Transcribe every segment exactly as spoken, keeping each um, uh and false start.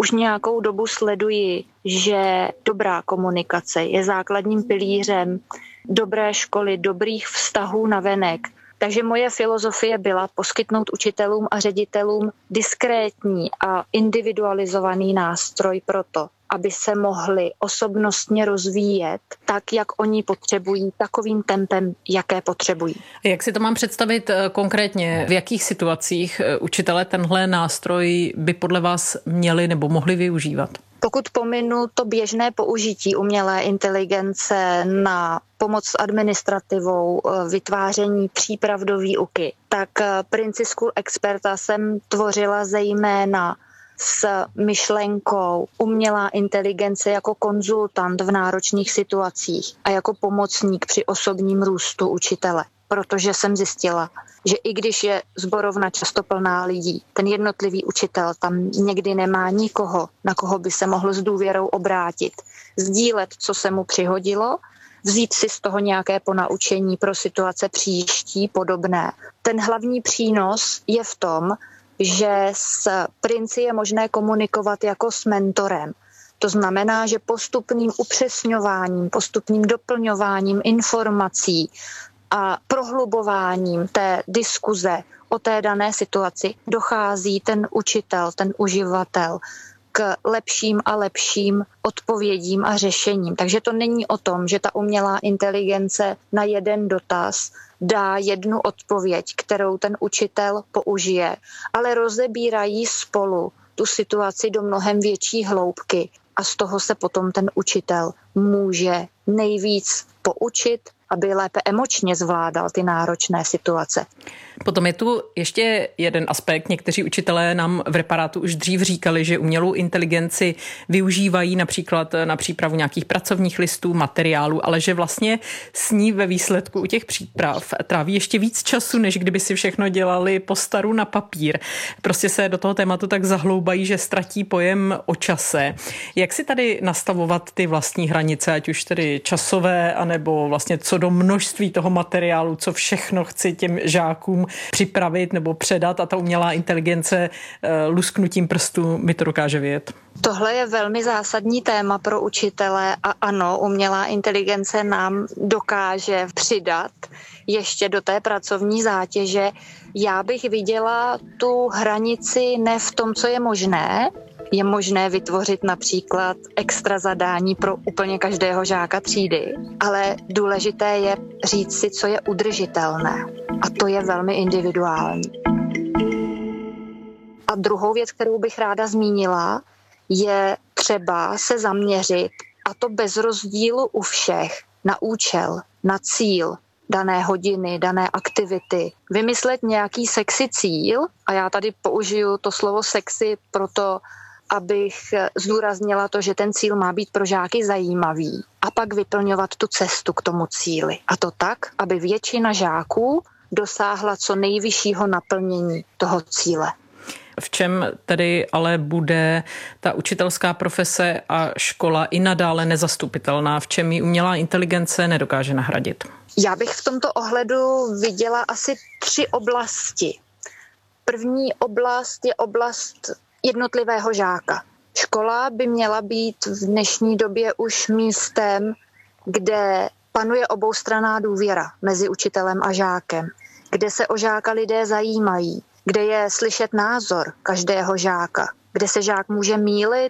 už nějakou dobu sleduji, že dobrá komunikace je základním pilířem dobré školy, dobrých vztahů navenek. Takže moje filozofie byla poskytnout učitelům a ředitelům diskrétní a individualizovaný nástroj pro to, aby se mohli osobnostně rozvíjet tak, jak oni potřebují, takovým tempem, jaké potřebují. Jak si to mám představit konkrétně? V jakých situacích učitelé tenhle nástroj by podle vás měli nebo mohli využívat? Pokud pominu to běžné použití umělé inteligence na pomoc s administrativou, vytváření příprav do výuky, tak Princi School Experta jsem tvořila zejména s myšlenkou umělá inteligence jako konzultant v náročných situacích a jako pomocník při osobním růstu učitele. Protože jsem zjistila, že i když je sborovna často plná lidí, ten jednotlivý učitel tam někdy nemá nikoho, na koho by se mohl s důvěrou obrátit, sdílet, co se mu přihodilo, vzít si z toho nějaké ponaučení pro situace příští podobné. Ten hlavní přínos je v tom, že s Princi je možné komunikovat jako s mentorem. To znamená, že postupným upřesňováním, postupným doplňováním informací a prohlubováním té diskuze o té dané situaci dochází ten učitel, ten uživatel k lepším a lepším odpovědím a řešením. Takže to není o tom, že ta umělá inteligence na jeden dotaz dá jednu odpověď, kterou ten učitel použije, ale rozebírají spolu tu situaci do mnohem větší hloubky a z toho se potom ten učitel může nejvíc poučit, aby lépe emočně zvládal ty náročné situace. Potom je tu ještě jeden aspekt. Někteří učitelé nám v reparátu už dřív říkali, že umělou inteligenci využívají například na přípravu nějakých pracovních listů, materiálů, ale že vlastně s ní ve výsledku u těch příprav tráví ještě víc času, než kdyby si všechno dělali po staru na papír. Prostě se do toho tématu tak zahloubají, že ztratí pojem o čase. Jak si tady nastavovat ty vlastní hranice, ať už tedy časové, anebo vlastně co do množství toho materiálu, co všechno chci těm žákům připravit nebo předat a ta umělá inteligence lusknutím prstů mi to dokáže vyjet. Tohle je velmi zásadní téma pro učitele a ano, umělá inteligence nám dokáže přidat ještě do té pracovní zátěže. Já bych viděla tu hranici ne v tom, co je možné. Je možné vytvořit například extra zadání pro úplně každého žáka třídy, ale důležité je říct si, co je udržitelné. A to je velmi individuální. A druhou věc, kterou bych ráda zmínila, je třeba se zaměřit, a to bez rozdílu u všech, na účel, na cíl dané hodiny, dané aktivity. Vymyslet nějaký sexy cíl, a já tady použiju to slovo sexy proto, abych zdůraznila to, že ten cíl má být pro žáky zajímavý a pak vyplňovat tu cestu k tomu cíli. A to tak, aby většina žáků dosáhla co nejvyššího naplnění toho cíle. V čem tedy ale bude ta učitelská profese a škola i nadále nezastupitelná? V čem ji umělá inteligence nedokáže nahradit? Já bych v tomto ohledu viděla asi tři oblasti. První oblast je oblast jednotlivého žáka. Škola by měla být v dnešní době už místem, kde panuje oboustranná důvěra mezi učitelem a žákem, kde se o žáka lidé zajímají, kde je slyšet názor každého žáka, kde se žák může mýlit,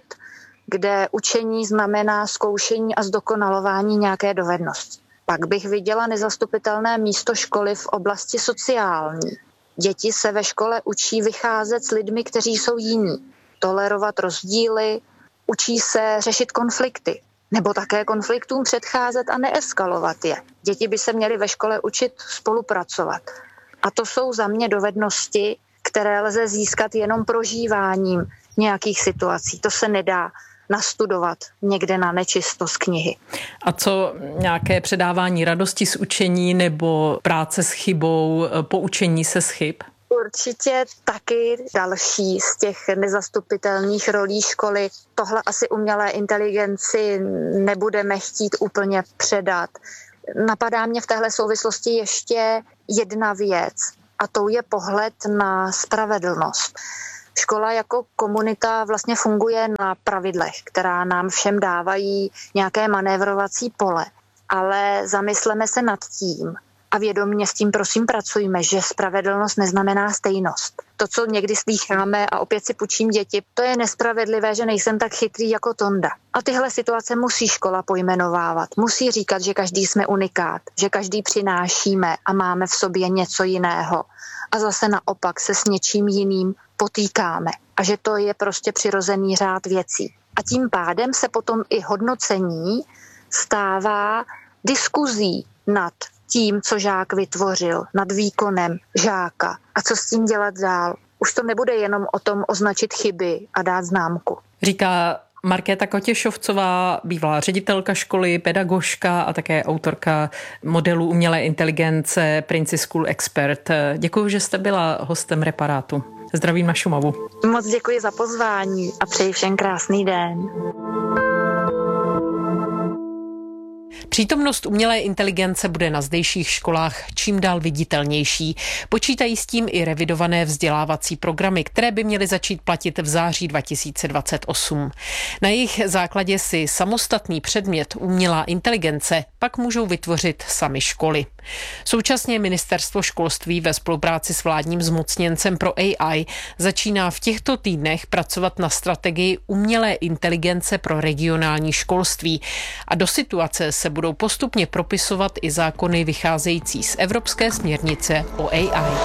kde učení znamená zkoušení a zdokonalování nějaké dovednosti. Pak bych viděla nezastupitelné místo školy v oblasti sociální. Děti se ve škole učí vycházet s lidmi, kteří jsou jiní, tolerovat rozdíly, učí se řešit konflikty, nebo také konfliktům předcházet a neeskalovat je. Děti by se měly ve škole učit spolupracovat. A to jsou za mě dovednosti, které lze získat jenom prožíváním nějakých situací. To se nedá nastudovat někde na nečisto z knihy. A co nějaké předávání radosti z učení nebo práce s chybou, poučení se z chyb? Určitě taky další z těch nezastupitelných rolí školy. Tohle asi umělé inteligenci nebudeme chtít úplně předat. Napadá mě v téhle souvislosti ještě jedna věc, a to je pohled na spravedlnost. Škola jako komunita vlastně funguje na pravidlech, která nám všem dávají nějaké manévrovací pole. Ale zamysleme se nad tím a vědomě s tím prosím pracujme, že spravedlnost neznamená stejnost. To, co někdy slýcháme a opět si půjčím děti, to je nespravedlivé, že nejsem tak chytrý jako Tonda. A tyhle situace musí škola pojmenovávat. Musí říkat, že každý jsme unikát, že každý přinášíme a máme v sobě něco jiného. A zase naopak se s něčím jiným potýkáme. A že to je prostě přirozený řád věcí. A tím pádem se potom i hodnocení stává diskuzí nad tím, co žák vytvořil, nad výkonem žáka a co s tím dělat dál. Už to nebude jenom o tom označit chyby a dát známku. Říká Markéta Kotěšovcová, bývalá ředitelka školy, pedagožka a také autorka modelu umělé inteligence Princess School Expert. Děkuji, že jste byla hostem Reparátu. Zdravím na Šumavu. Moc děkuji za pozvání a přeji všem krásný den. Přítomnost umělé inteligence bude na zdejších školách čím dál viditelnější. Počítají s tím i revidované vzdělávací programy, které by měly začít platit v září dva tisíce dvacet osm. Na jejich základě si samostatný předmět umělá inteligence pak můžou vytvořit sami školy. Současně ministerstvo školství ve spolupráci s vládním zmocněncem pro A I začíná v těchto týdnech pracovat na strategii umělé inteligence pro regionální školství a do situace se budou postupně propisovat i zákony vycházející z Evropské směrnice o A I.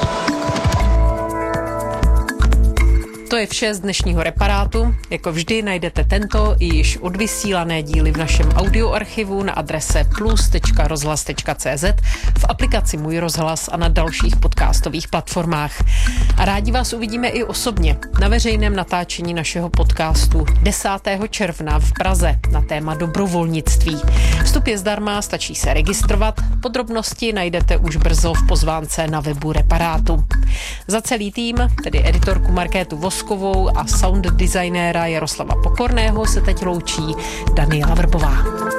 To je vše z dnešního Reparátu. Jako vždy najdete tento i již odvysílané díly v našem audioarchivu na adrese plus tečka rozhlas tečka cé zet, v aplikaci Můj rozhlas a na dalších podcastových platformách. A rádi vás uvidíme i osobně na veřejném natáčení našeho podcastu desátého června v Praze na téma dobrovolnictví. Vstup je zdarma, stačí se registrovat. Podrobnosti najdete už brzo v pozvánce na webu Reparátu. Za celý tým, tedy editorku Markétu Voskovou a sound designéra Jaroslava Pokorného, se teď loučí Daniela Vrbová.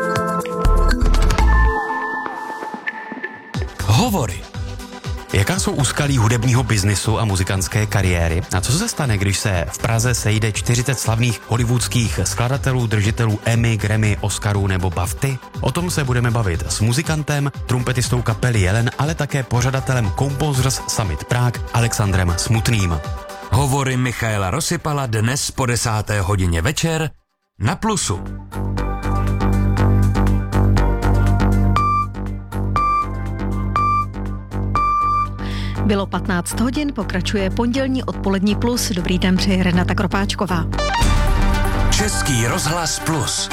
Hovory. Jaká jsou úskalí hudebního biznisu a muzikantské kariéry? A co se stane, když se v Praze sejde čtyřicet slavných hollywoodských skladatelů, držitelů Emmy, Grammy, Oscarů nebo BAFTY? O tom se budeme bavit s muzikantem, trumpetistou kapely Jelen, ale také pořadatelem Composers Summit Prague Alexandrem Smutným. Hovory Michaela Rosypala dnes po desáté hodině večer na Plusu. Bylo patnáct hodin, pokračuje pondělní odpolední Plus. Dobrý den, přeje Renata Kropáčková. Český rozhlas Plus.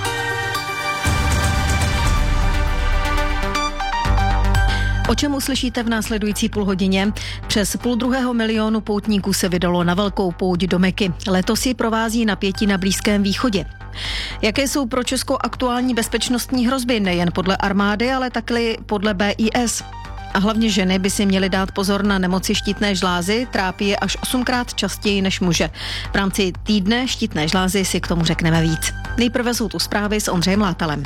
O čem uslyšíte v následující půl hodině? Přes půl druhého milionu poutníků se vydalo na velkou pouť do Meky. Letos ji provází napětí na Blízkém východě. Jaké jsou pro Česko aktuální bezpečnostní hrozby nejen podle armády, ale taky podle B I S? A hlavně ženy by si měly dát pozor na nemoci štítné žlázy, trápí je až osmkrát častěji než muže. V rámci týdne štítné žlázy si k tomu řekneme víc. Nejprve jsou tu zprávy s Ondřejem Látalem.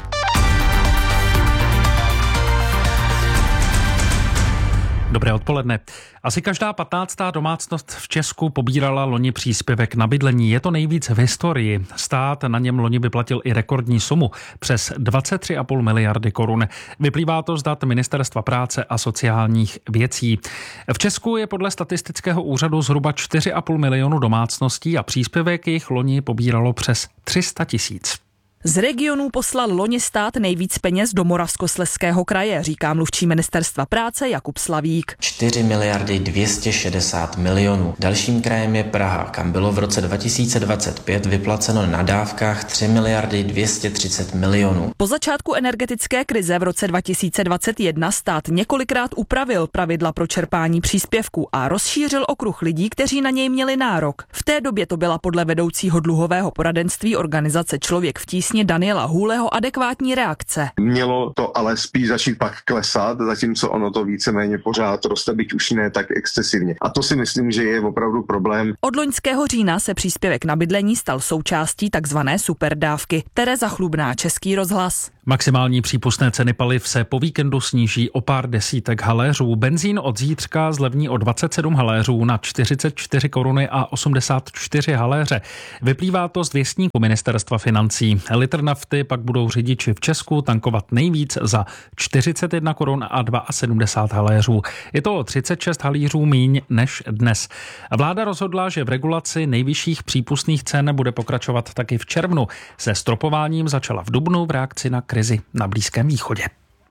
Dobré odpoledne. Asi každá patnáctá domácnost v Česku pobírala loni příspěvek na bydlení. Je to nejvíc v historii. Stát na něm loni vyplatil i rekordní sumu přes dvacet tři celá pět miliardy korun. Vyplývá to z dat Ministerstva práce a sociálních věcí. V Česku je podle statistického úřadu zhruba čtyři a půl milionu domácností a příspěvek jich loni pobíralo přes tři sta tisíc. Z regionů poslal loni stát nejvíc peněz do Moravskoslezského kraje, říká mluvčí Ministerstva práce Jakub Slavík. čtyři miliardy dvě stě šedesát milionů. Dalším krajem je Praha, kam bylo v roce dva tisíce dvacet pět vyplaceno na dávkách tři miliardy dvě stě třicet milionů. Po začátku energetické krize v roce dva tisíce dvacet jedna stát několikrát upravil pravidla pro čerpání příspěvku a rozšířil okruh lidí, kteří na něj měli nárok. V té době to byla podle vedoucího dluhového poradenství organizace Člověk v tísni Daniela Hůleho adekvátní reakce. Mělo to ale spíš začít pak klesat, zatímco ono to víceméně pořád roste, byť už ne tak excesivně. A to si myslím, že je opravdu problém. Od loňského října se příspěvek na bydlení stal součástí takzvané superdávky. Tereza Chlubná, Český rozhlas. Maximální přípustné ceny paliv se po víkendu sníží o pár desítek haléřů. Benzín od zítřka zlevní o dvacet sedm haléřů na čtyřicet čtyři koruny a osmdesát čtyři haléře. Vyplývá to z věstníku Ministerstva financí. Litr nafty pak budou řidiči v Česku tankovat nejvíc za čtyřicet jedna korun a sedmdesát dva haléřů. Je to o třicet šest halířů míň než dnes. Vláda rozhodla, že v regulaci nejvyšších přípustných cen bude pokračovat taky v červnu. Se stropováním začala v dubnu v reakci na krizi na Blízkém východě.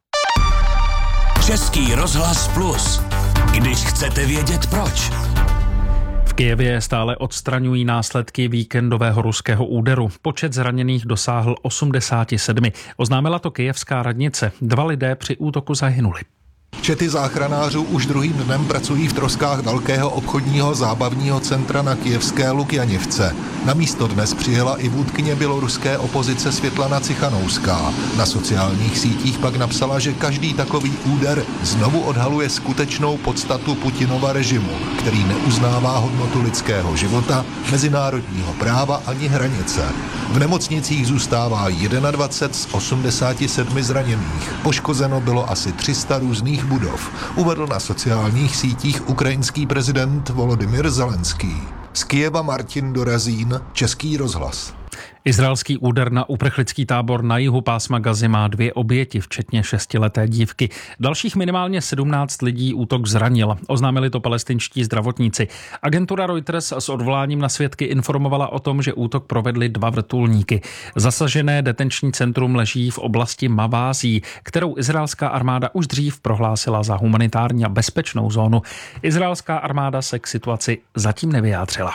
Český rozhlas Plus. Když chcete vědět proč. V Kyjevě stále odstraňují následky víkendového ruského úderu. Počet zraněných dosáhl osmdesát sedm. Oznámila to kyjevská radnice. Dva lidé při útoku zahynuli. Čety záchranářů už druhým dnem pracují v troskách velkého obchodního zábavního centra na kyjevské Lukjanivce. Na místo dnes přijela i vůdkyně běloruské opozice Světlana Cichanouská. Na sociálních sítích pak napsala, že každý takový úder znovu odhaluje skutečnou podstatu Putinova režimu, který neuznává hodnotu lidského života, mezinárodního práva ani hranice. V nemocnicích zůstává dvacet jedna z osmdesáti sedmi zraněných. Poškozeno bylo asi tři sta různých budov, uvedl na sociálních sítích ukrajinský prezident Volodymyr Zelenský. Z Kyjeva Martin Dorazín, Český rozhlas. Izraelský úder na uprchlický tábor na jihu pásma Gazy má dvě oběti, včetně šestileté dívky. Dalších minimálně sedmnáct lidí útok zranil. Oznámili to palestinští zdravotníci. Agentura Reuters s odvoláním na svědky informovala o tom, že útok provedli dva vrtulníky. Zasažené detenční centrum leží v oblasti Mavází, kterou izraelská armáda už dřív prohlásila za humanitární a bezpečnou zónu. Izraelská armáda se k situaci zatím nevyjádřila.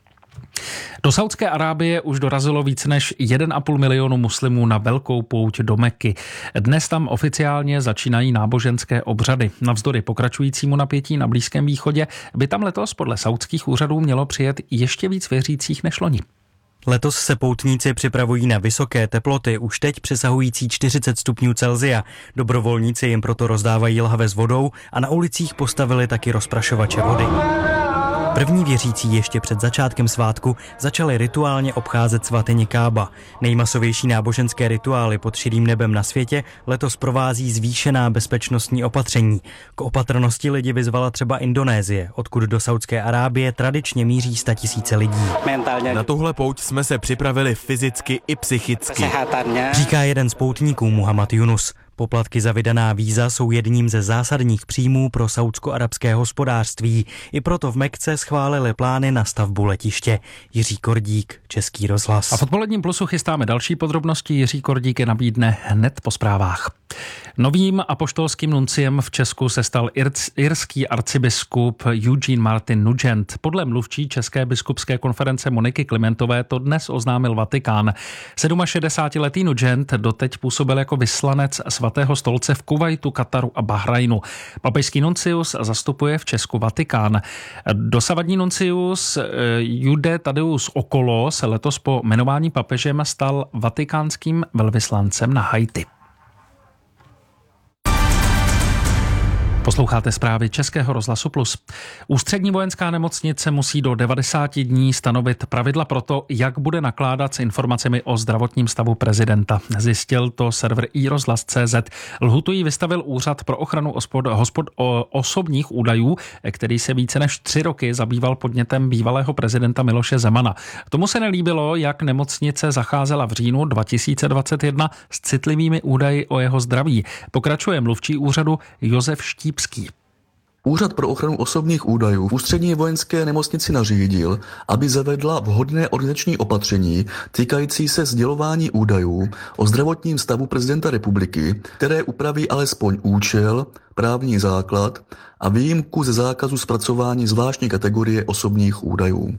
Do Saúdské Arábie už dorazilo více než jeden a půl milionu muslimů na velkou pouť do Meky. Dnes tam oficiálně začínají náboženské obřady. Navzdory pokračujícímu napětí na Blízkém východě by tam letos podle saúdských úřadů mělo přijet ještě víc věřících než loni. Letos se poutníci připravují na vysoké teploty, už teď přesahující čtyřicet stupňů Celsia. Dobrovolníci jim proto rozdávají lahve s vodou a na ulicích postavili taky rozprašovače vody. První věřící ještě před začátkem svátku začali rituálně obcházet svatyni Kába. Nejmasovější náboženské rituály pod širým nebem na světě letos provází zvýšená bezpečnostní opatření. K opatrnosti lidi vyzvala třeba Indonésie, odkud do Saúdské Arábie tradičně míří statisíce lidí. Na tuhle pouť jsme se připravili fyzicky i psychicky, říká jeden z poutníků Muhammad Yunus. Poplatky za vydaná víza jsou jedním ze zásadních příjmů pro saúdsko-arabské hospodářství. I proto v Mekce schválili plány na stavbu letiště. Jiří Kordík, Český rozhlas. A v Odpoledním plusu chystáme další podrobnosti. Jiří Kordík je nabídne hned po zprávách. Novým apoštolským nunciem v Česku se stal irský arcibiskup Eugene Martin Nugent. Podle mluvčí České biskupské konference Moniky Klimentové to dnes oznámil Vatikán. šedesátiletý Nugent doteď působil jako vyslanec Svatého stolce v Kuvajtu, Kataru a Bahrajnu. Papežský nuncius zastupuje v Česku Vatikán. Dosavadní nuncius Jude Tadeus Okolo se letos po jmenování papežem stal vatikánským velvyslancem na Haiti. Posloucháte zprávy Českého rozhlasu Plus. Ústřední vojenská nemocnice musí do devadesáti dní stanovit pravidla pro to, jak bude nakládat s informacemi o zdravotním stavu prezidenta. Zjistil to server i rozhlas tečka cé zet. Lhůtu jí vystavil Úřad pro ochranu ospod, hospod, o, osobních údajů, který se více než tři roky zabýval podnětem bývalého prezidenta Miloše Zemana. Tomu se nelíbilo, jak nemocnice zacházela v říjnu dva tisíce dvacet jedna s citlivými údaji o jeho zdraví. Pokračuje mluvčí úřadu Josef Štíp. Úřad pro ochranu osobních údajů v Ústřední vojenské nemocnici nařídil, aby zavedla vhodné organizační opatření týkající se sdělování údajů o zdravotním stavu prezidenta republiky, které upraví alespoň účel, právní základ a výjimku ze zákazu zpracování zvláštní kategorie osobních údajů.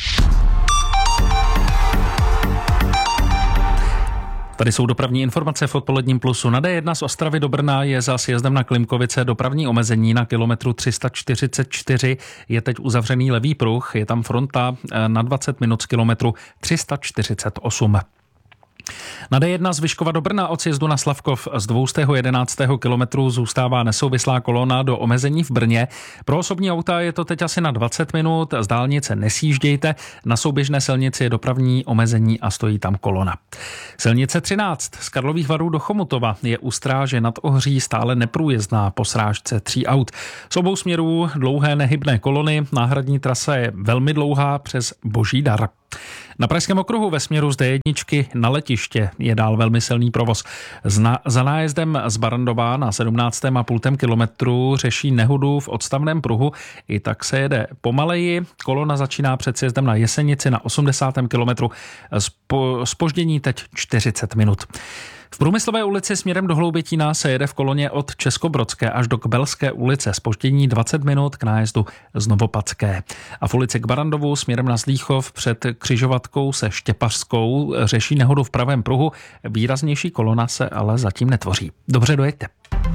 Tady jsou dopravní informace v Odpoledním plusu. Na dé jedna z Ostravy do Brna je za sjezdem na Klimkovice dopravní omezení na kilometru tři sta čtyřicet čtyři. Je teď uzavřený levý pruh, je tam fronta na dvacet minut z kilometru tři sta čtyřicet osm. Na D jedna z Vyškova do Brna od sjezdu na Slavkov z dvě stě jedenáct kilometrů zůstává nesouvislá kolona do omezení v Brně. Pro osobní auta je to teď asi na dvacet minut, z dálnice nesjíždějte, na souběžné silnici je dopravní omezení a stojí tam kolona. Silnice třináct z Karlových Varů do Chomutova je u Stráže nad Ohří stále neprůjezdná po srážce tří aut. Z obou směrů dlouhé nehybné kolony, náhradní trasa je velmi dlouhá přes Boží Dar. Na Pražském okruhu ve směru z D jedna na letiště je dál velmi silný provoz. Zna, za nájezdem z Barandova na sedmnáct a půl kilometru řeší nehodu v odstavném pruhu. I tak se jede pomaleji. Kolona začíná před sjezdem na Jesenici na osmdesátém kilometru. Spo, zpoždění teď čtyřicet minut. V Průmyslové ulici směrem do Hloubětína se jede v koloně od Českobrodské až do Kbelské ulice. Zpoždění dvacet minut k nájezdu z Novopadské. A v ulici k Barandovu směrem na Zlíchov před křižovatkou se Štěpařskou řeší nehodu v pravém pruhu. Výraznější kolona se ale zatím netvoří. Dobře, dojeďte.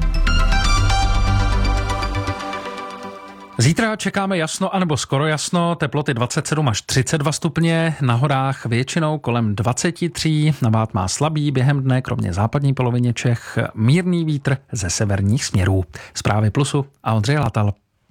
Zítra čekáme jasno anebo skoro jasno, teploty dvacet sedm až třicet dva stupně, na horách většinou kolem dvacet tři, nabát má slabý během dne, kromě západní polovině Čech, mírný vítr ze severních směrů. Zprávy Plusu a Ondřej Látal.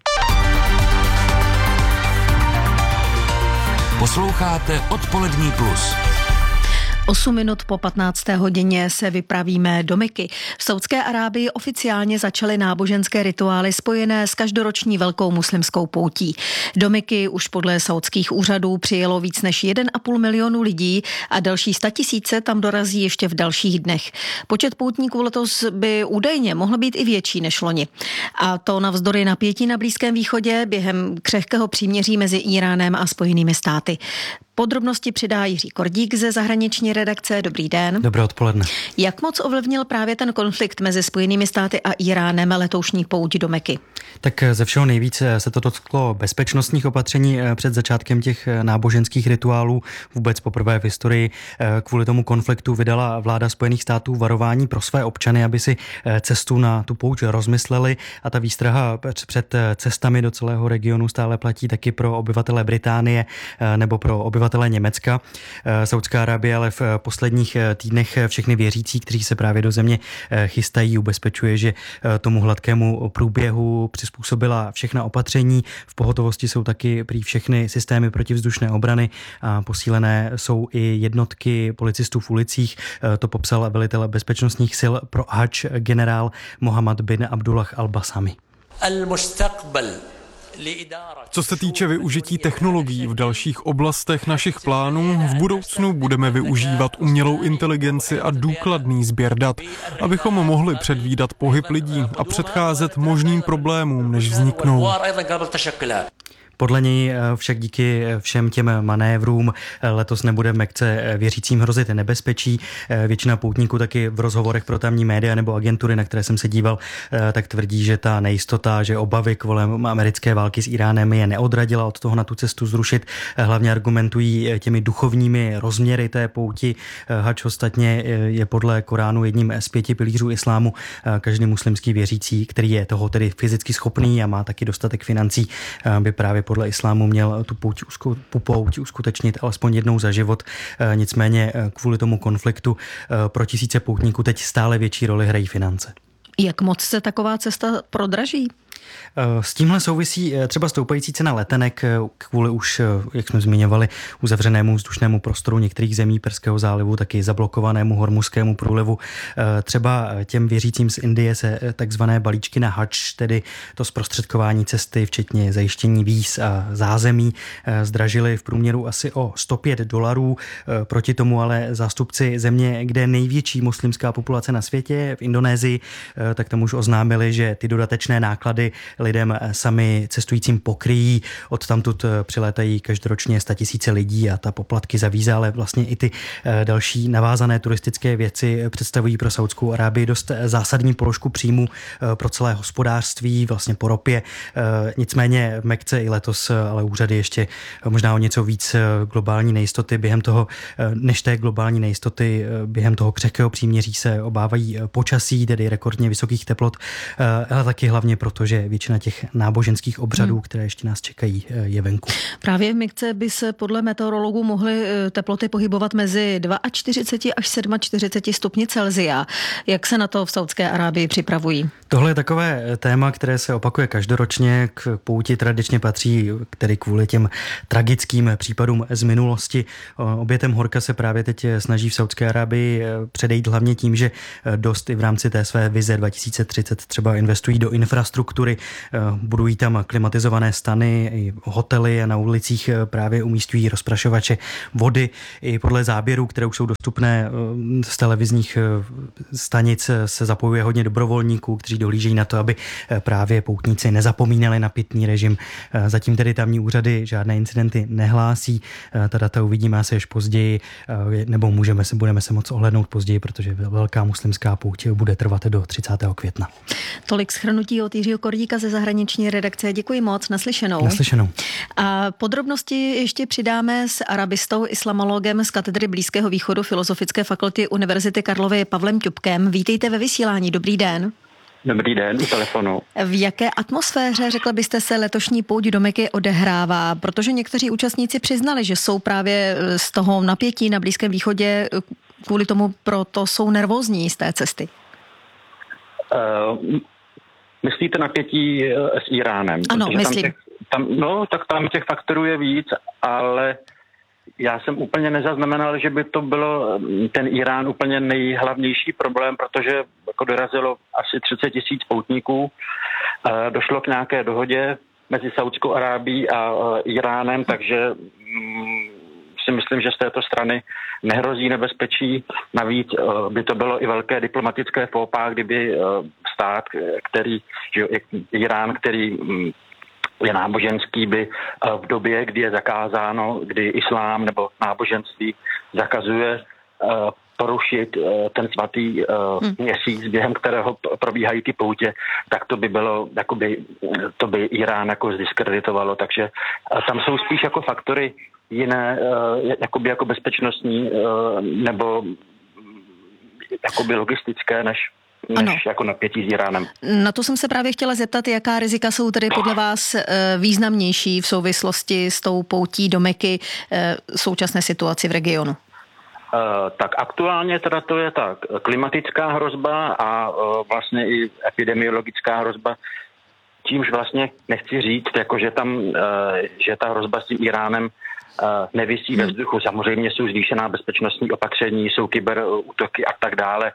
Posloucháte Odpolední plus. osm minut po patnácté hodině se vypravíme do Meky. V Saudské Arábii oficiálně začaly náboženské rituály spojené s každoroční velkou muslimskou poutí. Do Meky už podle saudských úřadů přijelo víc než jeden a půl milionu lidí a další statisíce tam dorazí ještě v dalších dnech. Počet poutníků letos by údajně mohl být i větší než loni. A to navzdory napětí na Blízkém východě během křehkého příměří mezi Íránem a Spojenými státy. Podrobnosti přidá Jiří Kordík ze zahraniční redakce. Dobrý den. Dobré odpoledne. Jak moc ovlivnil právě ten konflikt mezi Spojenými státy a Íránem letoušní pouť do Meky? Tak ze všeho nejvíce se to dotklo bezpečnostních opatření před začátkem těch náboženských rituálů. Vůbec poprvé v historii kvůli tomu konfliktu vydala vláda Spojených států varování pro své občany, aby si cestu na tu pouť rozmysleli, a ta výstraha před cestami do celého regionu stále platí taky pro obyvatele Británie nebo pro obyvatele Německa. Saudská Arábie ale v posledních týdnech všechny věřící, kteří se právě do země chystají, ubezpečuje, že tomu hladkému průběhu přizpůsobila všechna opatření. V pohotovosti jsou taky prý všechny systémy protivzdušné obrany a posílené jsou i jednotky policistů v ulicích. To popsal velitel bezpečnostních sil pro Hadž generál Mohammed bin Abdullah al-Basami. Co se týče využití technologií v dalších oblastech našich plánů, v budoucnu budeme využívat umělou inteligenci a důkladný sběr dat, abychom mohli předvídat pohyb lidí a předcházet možným problémům, než vzniknou. Podle něj však díky všem těm manévrům letos nebude v Mekce věřícím hrozit nebezpečí. Většina poutníků taky v rozhovorech pro tamní média nebo agentury, na které jsem se díval, tak tvrdí, že ta nejistota, že obavy kvůli americké války s Iránem je neodradila od toho na tu cestu zrušit. Hlavně argumentují těmi duchovními rozměry té pouti. Hadž ostatně je podle Koránu jedním z pěti pilířů islámu. Každý muslimský věřící, který je toho tedy fyzicky schopný a má taky dostatek financí, by právě podle islámu měl tu pouť, pouť uskutečnit alespoň jednou za život. Nicméně kvůli tomu konfliktu pro tisíce poutníků teď stále větší roli hrají finance. Jak moc se taková cesta prodraží? S tímhle souvisí třeba stoupající cena letenek kvůli už, jak jsme zmiňovali, uzavřenému vzdušnému prostoru některých zemí Perského zálivu, taky zablokovanému hormuzskému průlivu. Třeba těm věřícím z Indie se takzvané balíčky na Hadž, tedy to zprostředkování cesty, včetně zajištění víz a zázemí, zdražily v průměru asi o sto pět dolarů. Proti tomu ale zástupci země, kde je největší muslimská populace na světě, v Indonésii, tak tam už oznámili, že ty dodatečné náklady lidem sami cestujícím pokryjí. Odtamtud přilétají každoročně statisíce lidí a ta poplatky za víza, ale vlastně i ty další navázané turistické věci představují pro Saudskou Arábii dost zásadní položku příjmu pro celé hospodářství, vlastně po ropě. Nicméně v Mekce i letos ale úřady ještě možná o něco víc globální nejistoty během toho, než té globální nejistoty během toho křehkého příměří se obávají počasí, tedy rekordně vysokých teplot, ale taky hlavně proto, že že většina těch náboženských obřadů, hmm. které ještě nás čekají, je venku. Právě v Mikce by se podle meteorologů mohly teploty pohybovat mezi čtyřicet dva až čtyřicet sedm stupni Celsia. Jak se na to v Saúdské Arábii připravují? Tohle je takové téma, které se opakuje každoročně. K pouti tradičně patří, tedy kvůli těm tragickým případům z minulosti. Obětem horka se právě teď snaží v Saúdské Arábii předejít hlavně tím, že dost i v rámci té své vize dva tisíce třicet třeba investují do infrastruktury, budují tam klimatizované stany, i hotely a na ulicích právě umístují rozprašovače vody. I podle záběrů, které už jsou dostupné z televizních stanic, se zapojuje hodně dobrovolníků, kteří dohlížejí na to, aby právě poutníci nezapomínali na pitný režim. Zatím tedy tamní úřady žádné incidenty nehlásí. Ta data uvidíme asi až později, nebo můžeme se, budeme se moc ohlednout později, protože velká muslimská pouť bude trvat do třicátého května. Tolik shrnutí od Jiřího Kordíka ze zahraniční redakce. Děkuji moc, naslyšenou. Naslyšenou. A podrobnosti ještě přidáme s arabistou, islamologem z katedry Blízkého východu Filozofické fakulty Univerzity Karlovy Pavlem Ťupkem. Vítejte ve vysílání, dobrý den. Dobrý den, u telefonu. V jaké atmosféře, řekla byste, se letošní pouť do Meky odehrává? Protože někteří účastníci přiznali, že jsou právě z toho napětí na Blízkém východě, kvůli tomu proto jsou nervózní z té cesty. Uh, myslíte napětí s Iránem? Ano, protože myslím. Tam těch, tam, no, tak tam těch faktorů je víc, ale já jsem úplně nezaznamenal, že by to bylo ten Irán úplně nejhlavnější problém, protože jako dorazilo asi třicet tisíc poutníků. Došlo k nějaké dohodě mezi Saúdskou Arábií a Iránem, takže si myslím, že z této strany nehrozí nebezpečí. Navíc by to bylo i velké diplomatické fópa, kdyby stát, který, že Irán, který je náboženský, by v době, kdy je zakázáno, kdy islám nebo náboženství zakazuje porušit ten svatý měsíc, během kterého probíhají ty poutě, tak to by bylo, jakoby, to by Irán jako zdiskreditovalo, takže tam jsou spíš jako faktory jiné, jakoby jako bezpečnostní nebo jakoby logistické, než než ano. jako napětí s Iránem. Na to jsem se právě chtěla zeptat, jaká rizika jsou tedy podle vás významnější v souvislosti s tou poutí do Meky současné situaci v regionu? Uh, tak aktuálně teda to je tak klimatická hrozba a uh, vlastně i epidemiologická hrozba, čímž vlastně nechci říct, jako že tam, uh, že ta hrozba s tím Iránem Uh, nevisí ve vzduchu. Samozřejmě jsou zvýšená bezpečnostní opatření, jsou kyberútoky a tak dále.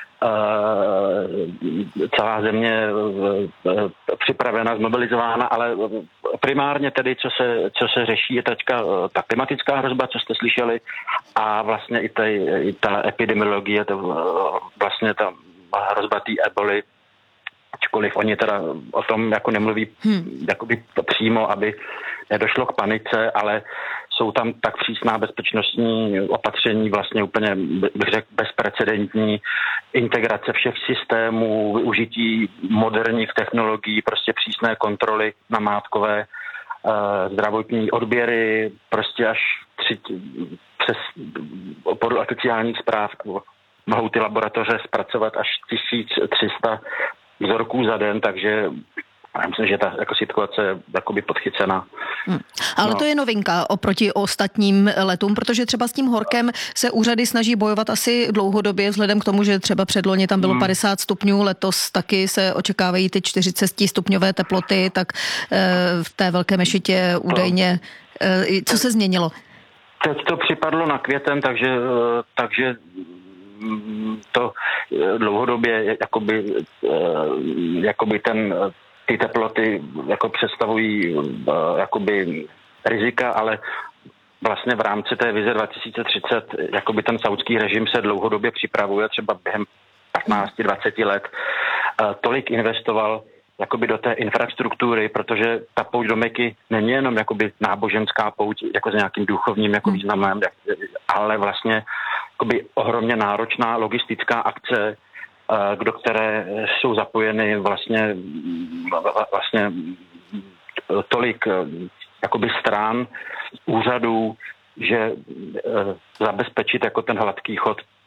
Uh, celá země uh, připravena, zmobilizována, ale primárně tedy, co se, co se řeší, je teďka uh, ta klimatická hrozba, co jste slyšeli, a vlastně i, tej, i ta epidemiologie, to, uh, vlastně ta hrozba té eboli, ačkoliv oni teda o tom jako nemluví hmm. jakoby přímo, aby nedošlo k panice, ale jsou tam tak přísná bezpečnostní opatření, vlastně úplně, bych řekl, bezprecedentní integrace všech systémů, využití moderních technologií, prostě přísné kontroly namátkové, zdravotní odběry, prostě až tři, přes podle oficiálních zpráv mohou ty laboratoře zpracovat až tisíc tři sta vzorků za den, takže já myslím, že ta jako situace je jakoby podchycená. Hmm. Ale no. To je novinka oproti ostatním letům, protože třeba s tím horkem se úřady snaží bojovat asi dlouhodobě, vzhledem k tomu, že třeba předloni tam bylo hmm. padesát stupňů, letos taky se očekávají ty čtyřicet stupňové teploty, tak e, v té Velké mešitě údajně, e, co se změnilo? Teď to připadlo na květen, takže, takže to dlouhodobě jakoby, jakoby ten ty teploty jako představují uh, jakoby rizika, ale vlastně v rámci té vize dva tisíce třicet jakoby ten saúdský režim se dlouhodobě připravuje, třeba během patnáct dvacet let uh, tolik investoval jakoby do té infrastruktury, protože ta pouť do Meky není jenom jakoby náboženská pouť jako s nějakým duchovním jako významem, ale vlastně jakoby ohromně náročná logistická akce, do které jsou zapojeny vlastně, vlastně tolik jakoby stran, úřadů, že zabezpečit jako ten hladký chod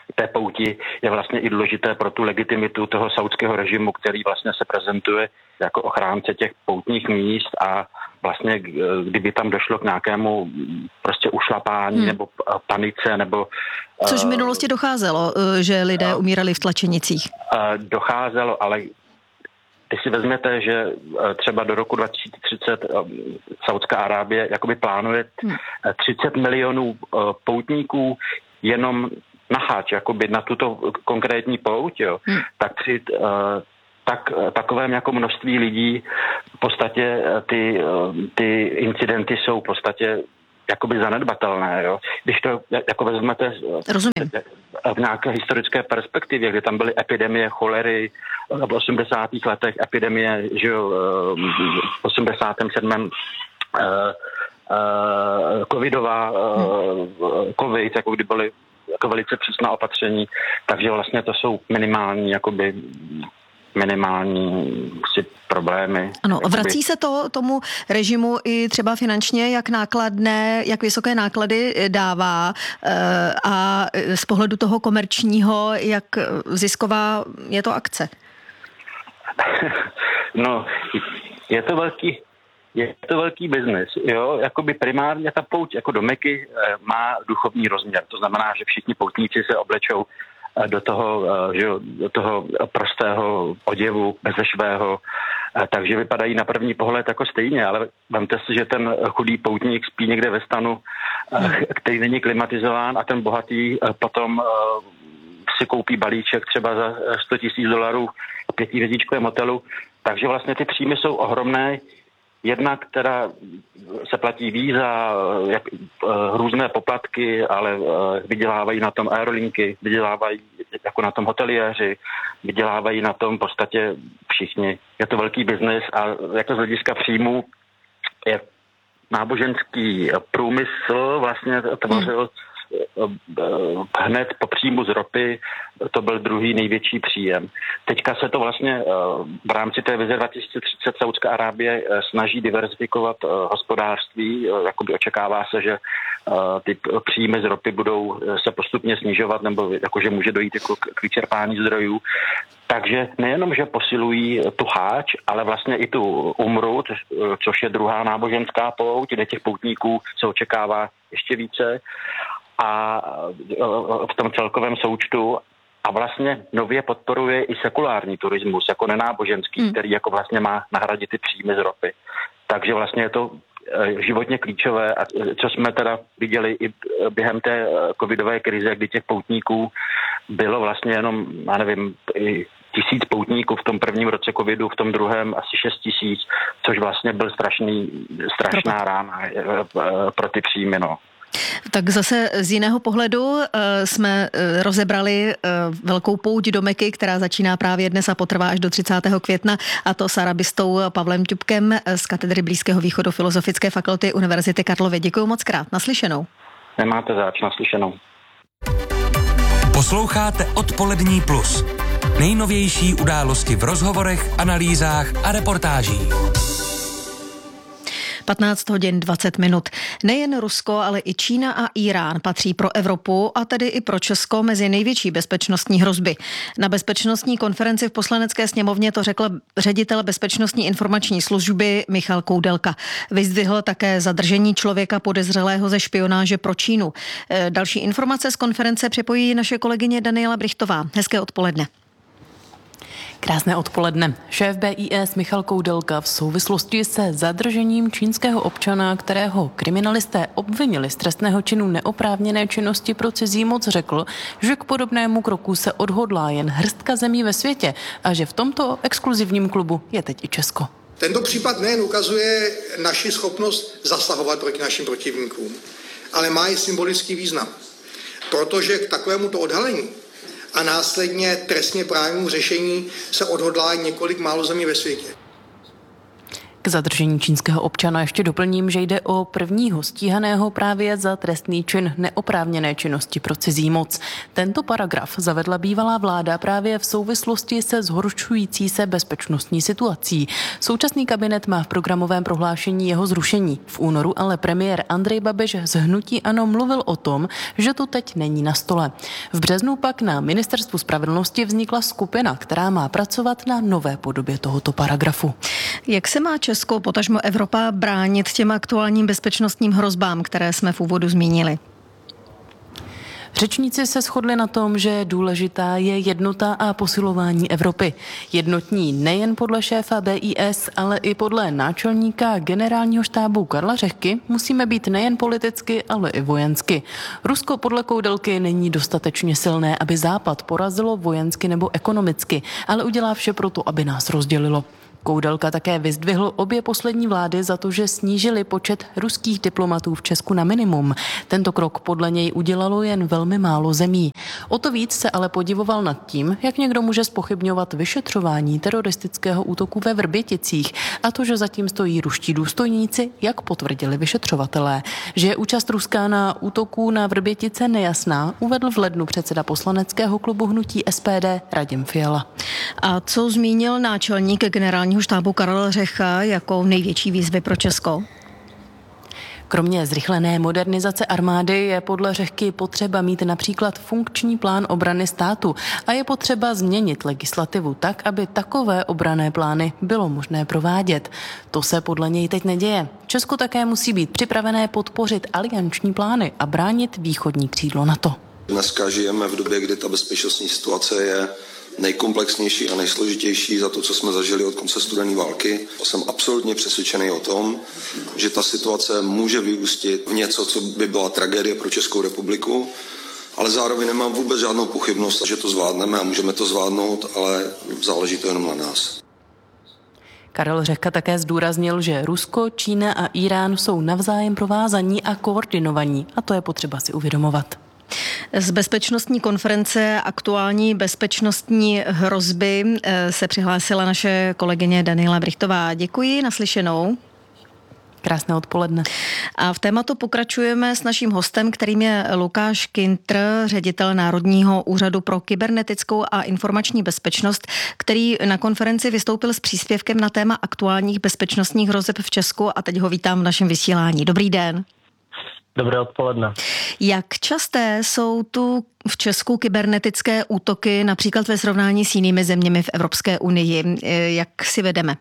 té pouti je vlastně i důležité pro tu legitimitu toho saudského režimu, který vlastně se prezentuje jako ochránce těch poutních míst a vlastně kdyby tam došlo k nějakému prostě ušlapání hmm. nebo panice nebo... Což v minulosti docházelo, že lidé umírali v tlačenicích. Docházelo, ale když si vezmete, že třeba do roku dva tisíce třicet Saudská Arábie jakoby plánuje třicet milionů poutníků jenom na háč, jakoby na tuto konkrétní pouť, jo, hmm. tak při tak, takovém jako množství lidí v podstatě ty, ty incidenty jsou v podstatě jakoby zanedbatelné, jo. Když to jako vezmete Rozumím. v nějaké historické perspektivě, kdy tam byly epidemie cholery v osmdesátých letech, epidemie, že jo, v osmdesátém sedmém covidová, covid, jako kdy byly jako velice přísná opatření, takže vlastně to jsou minimální, jakoby minimální si problémy. Ano, vrací se to tomu režimu i třeba finančně, jak nákladné, jak vysoké náklady dává a z pohledu toho komerčního, jak zisková je to akce? No, je to velký Je to velký biznis, jo, jakoby primárně ta pouť jako do Meky má duchovní rozměr, to znamená, že všichni poutníci se oblečou do toho, že jo, do toho prostého oděvu, bezešvého, takže vypadají na první pohled jako stejně, ale vemte si, že ten chudý poutník spí někde ve stanu, který není klimatizován a ten bohatý potom si koupí balíček třeba za sto tisíc dolarů v pětihvězdičkovém hotelu, takže vlastně ty příjmy jsou ohromné. Jednak teda se platí víza, jak, různé poplatky, ale vydělávají na tom aerolinky, vydělávají jako na tom hoteliéři, vydělávají na tom v podstatě všichni. Je to velký biznis a jako z hlediska příjmů je náboženský průmysl vlastně tvořil hned po příjmu z ropy, to byl druhý největší příjem. Teďka se to vlastně v rámci té vize dva tisíce třicet Saudská Arábie snaží diverzifikovat hospodářství, jakoby očekává se, že ty příjmy z ropy budou se postupně snižovat, nebo jakože může dojít jako k vyčerpání zdrojů. Takže nejenom, že posilují tu háč, ale vlastně i tu umru, což je druhá náboženská pouť, kde těch poutníků se očekává ještě více. A v tom celkovém součtu a vlastně nově podporuje i sekulární turismus, jako nenáboženský, hmm. který jako vlastně má nahradit ty příjmy z ropy. Takže vlastně je to životně klíčové, a co jsme teda viděli i během té covidové krize, kdy těch poutníků bylo vlastně jenom, já nevím, tisíc poutníků v tom prvním roce covidu, v tom druhém asi šest tisíc, což vlastně byl strašný, strašná rána pro ty příjmy, no. Tak zase z jiného pohledu jsme rozebrali velkou pouť do Meky, která začíná právě dnes a potrvá až do třicátého května, a to s arabistou Pavlem Ťupkem z katedry Blízkého východu Filozofické fakulty Univerzity Karlovy. Děkuji moc krát. Naslyšenou. Nemáte zač, naslyšenou. Posloucháte Odpolední plus. Nejnovější události v rozhovorech, analýzách a reportážích. patnáct hodin dvacet minut. Nejen Rusko, ale i Čína a Irán patří pro Evropu a tedy i pro Česko mezi největší bezpečnostní hrozby. Na bezpečnostní konferenci v Poslanecké sněmovně to řekl ředitel Bezpečnostní informační služby Michal Koudelka. Vyzdvihl také zadržení člověka podezřelého ze špionáže pro Čínu. Další informace z konference připojí naše kolegyně Daniela Brichtová. Hezké odpoledne. Krásné odpoledne. Šéf B I S Michal Koudelka v souvislosti se zadržením čínského občana, kterého kriminalisté obvinili z trestného činu neoprávněné činnosti pro cizí moc, řekl, že k podobnému kroku se odhodlá jen hrstka zemí ve světě a že v tomto exkluzivním klubu je teď i Česko. Tento případ nejen ukazuje naši schopnost zasahovat proti našim protivníkům, ale má i symbolický význam, protože k takovémuto odhalení a následně trestně právnímu řešení se odhodlá několik málo zemí ve světě. K zadržení čínského občana ještě doplním, že jde o prvního stíhaného právě za trestný čin neoprávněné činnosti pro cizí moc. Tento paragraf zavedla bývalá vláda právě v souvislosti se zhoršující se bezpečnostní situací. Současný kabinet má v programovém prohlášení jeho zrušení. V únoru ale premiér Andrej Babiš z hnutí ANO mluvil o tom, že to teď není na stole. V březnu pak na Ministerstvu spravedlnosti vznikla skupina, která má pracovat na nové podobě tohoto paragrafu. Jak se má Česko, potažmo Evropa, bránit těm aktuálním bezpečnostním hrozbám, které jsme v úvodu zmínili? Řečníci se shodli na tom, že důležitá je jednota a posilování Evropy. Jednotní nejen podle šéfa B I S, ale i podle náčelníka generálního štábu Karla Řehky musíme být nejen politicky, ale i vojensky. Rusko podle Koudelky není dostatečně silné, aby Západ porazilo vojensky nebo ekonomicky, ale udělá vše pro to, aby nás rozdělilo. Koudelka také vyzdvihl obě poslední vlády za to, že snížili počet ruských diplomatů v Česku na minimum. Tento krok podle něj udělalo jen velmi málo zemí. O to víc se ale podivoval nad tím, jak někdo může zpochybňovat vyšetřování teroristického útoku ve Vrběticích a to, že zatím stojí ruští důstojníci, jak potvrdili vyšetřovatelé. Že je účast Ruska na útoku na Vrbětice nejasná, uvedl v lednu předseda poslaneckého klubu hnutí S P D Radim Fiala. A co zmínil náčelník generální štábu Karel Řecha jako největší výzvy pro Česko? Kromě zrychlené modernizace armády je podle Řehky potřeba mít například funkční plán obrany státu a je potřeba změnit legislativu tak, aby takové obranné plány bylo možné provádět. To se podle něj teď neděje. Česko také musí být připravené podpořit alianční plány a bránit východní křídlo NATO. Dneska žijeme v době, kdy ta bezpečnostní situace je nejkomplexnější a nejsložitější za to, co jsme zažili od konce studené války. Jsem absolutně přesvědčený o tom, že ta situace může vyústit v něco, co by byla tragédie pro Českou republiku, ale zároveň nemám vůbec žádnou pochybnost, že to zvládneme a můžeme to zvládnout, ale záleží to jenom na nás. Karel Řehka také zdůraznil, že Rusko, Čína a Irán jsou navzájem provázaní a koordinovaní a to je potřeba si uvědomovat. Z bezpečnostní konference aktuální bezpečnostní hrozby se přihlásila naše kolegyně Daniela Brichtová. Děkuji, naslyšenou. Krásné odpoledne. A v tématu pokračujeme s naším hostem, kterým je Lukáš Kintr, ředitel Národního úřadu pro kybernetickou a informační bezpečnost, který na konferenci vystoupil s příspěvkem na téma aktuálních bezpečnostních hrozeb v Česku a teď ho vítám v našem vysílání. Dobrý den. Dobré odpoledne. Jak časté jsou tu v Česku kybernetické útoky, například ve srovnání s jinými zeměmi v Evropské unii? Jak si vedeme?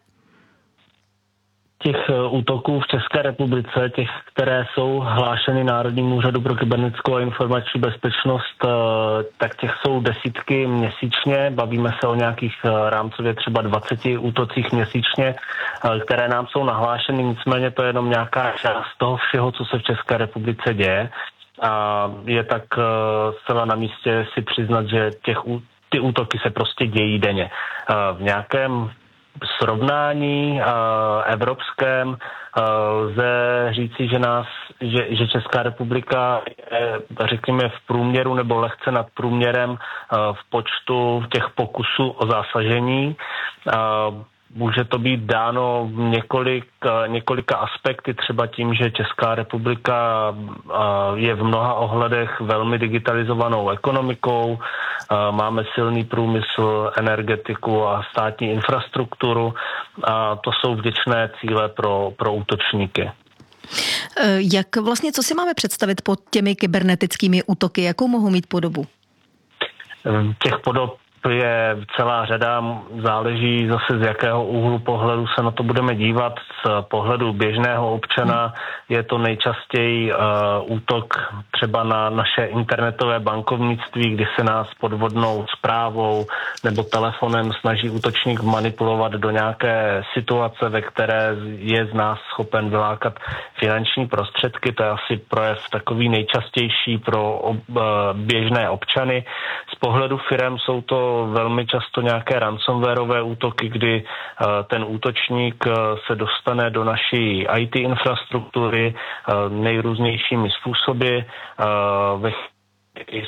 Těch útoků v České republice, těch, které jsou hlášeny Národnímu úřadu pro kybernetickou a informační bezpečnost, tak těch jsou desítky měsíčně. Bavíme se o nějakých rámcově třeba dvaceti útocích měsíčně, které nám jsou nahlášeny. Nicméně to je jenom nějaká část toho všeho, co se v České republice děje. A je tak zcela na místě si přiznat, že těch, ty útoky se prostě dějí denně. V nějakém srovnání uh, evropském uh, lze říci, že nás, že, že Česká republika je, řekněme, v průměru nebo lehce nad průměrem uh, v počtu těch pokusů o zasažení. Uh, Může to být dáno několik, několika aspekty, třeba tím, že Česká republika je v mnoha ohledech velmi digitalizovanou ekonomikou, máme silný průmysl, energetiku a státní infrastrukturu a to jsou vděčné cíle pro, pro útočníky. Jak vlastně, co si máme představit pod těmi kybernetickými útoky, jakou mohou mít podobu? Těch podob je celá řada, záleží zase z jakého úhlu pohledu se na to budeme dívat. Z pohledu běžného občana je to nejčastěji uh, útok třeba na naše internetové bankovnictví, kdy se nás podvodnou zprávou nebo telefonem snaží útočník manipulovat do nějaké situace, ve které je z nás schopen vylákat finanční prostředky. To je asi projev takový nejčastější pro ob, uh, běžné občany. Z pohledu firem jsou to velmi často nějaké ransomwareové útoky, kdy uh, ten útočník uh, se dostane do naší í té infrastruktury uh, nejrůznějšími způsoby. Uh, ve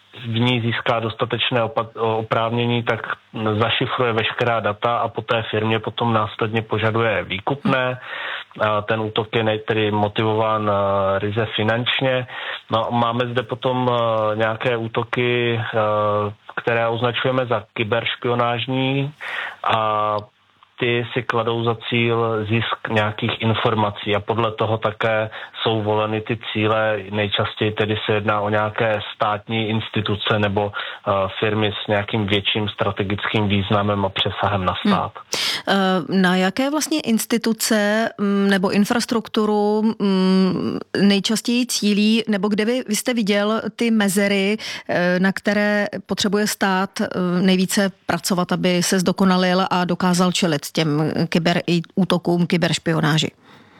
v ní získá dostatečné oprávnění, tak zašifruje veškerá data a po té firmě potom následně požaduje výkupné. Ten útok je tedy motivován ryze finančně. No, máme zde potom nějaké útoky, které označujeme za kyberšpionážní a ty si kladou za cíl zisk nějakých informací a podle toho také jsou voleny ty cíle. Nejčastěji tedy se jedná o nějaké státní instituce nebo uh, firmy s nějakým větším strategickým významem a přesahem na stát. Hmm. Na jaké vlastně instituce nebo infrastrukturu nejčastěji cílí, nebo kde by vy jste viděl ty mezery, na které potřebuje stát nejvíce pracovat, aby se zdokonalil a dokázal čelit těm kyberútokům, kyberšpionáži?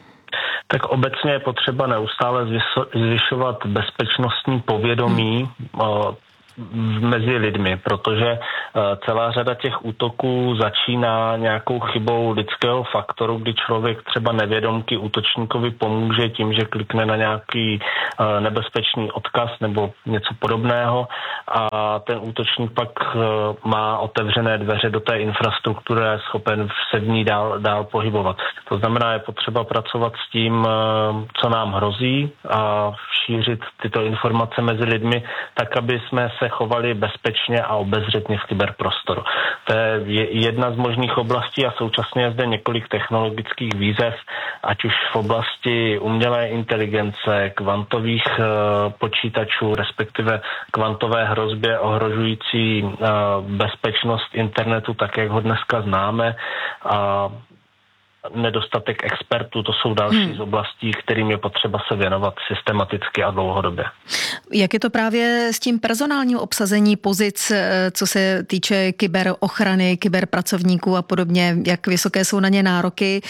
Tak obecně je potřeba neustále zvyšovat bezpečnostní povědomí hmm. mezi lidmi, protože celá řada těch útoků začíná nějakou chybou lidského faktoru, kdy člověk třeba nevědomky útočníkovi pomůže tím, že klikne na nějaký nebezpečný odkaz nebo něco podobného a ten útočník pak má otevřené dveře do té infrastruktury a je schopen se v ní dál, dál pohybovat. To znamená, je potřeba pracovat s tím, co nám hrozí a šířit tyto informace mezi lidmi, tak, aby jsme se chovali bezpečně a obezřetně v kyberprostoru. To je jedna z možných oblastí a současně je zde několik technologických výzev, ať už v oblasti umělé inteligence, kvantových uh, počítačů, respektive kvantové hrozbě ohrožující uh, bezpečnost internetu, tak jak ho dneska známe, a nedostatek expertů, to jsou další hmm. z oblastí, kterým je potřeba se věnovat systematicky a dlouhodobě. Jak je to právě s tím personálním obsazení pozic, co se týče kyberochrany, kyberpracovníků a podobně, jak vysoké jsou na ně nároky,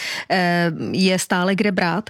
je stále kde brát?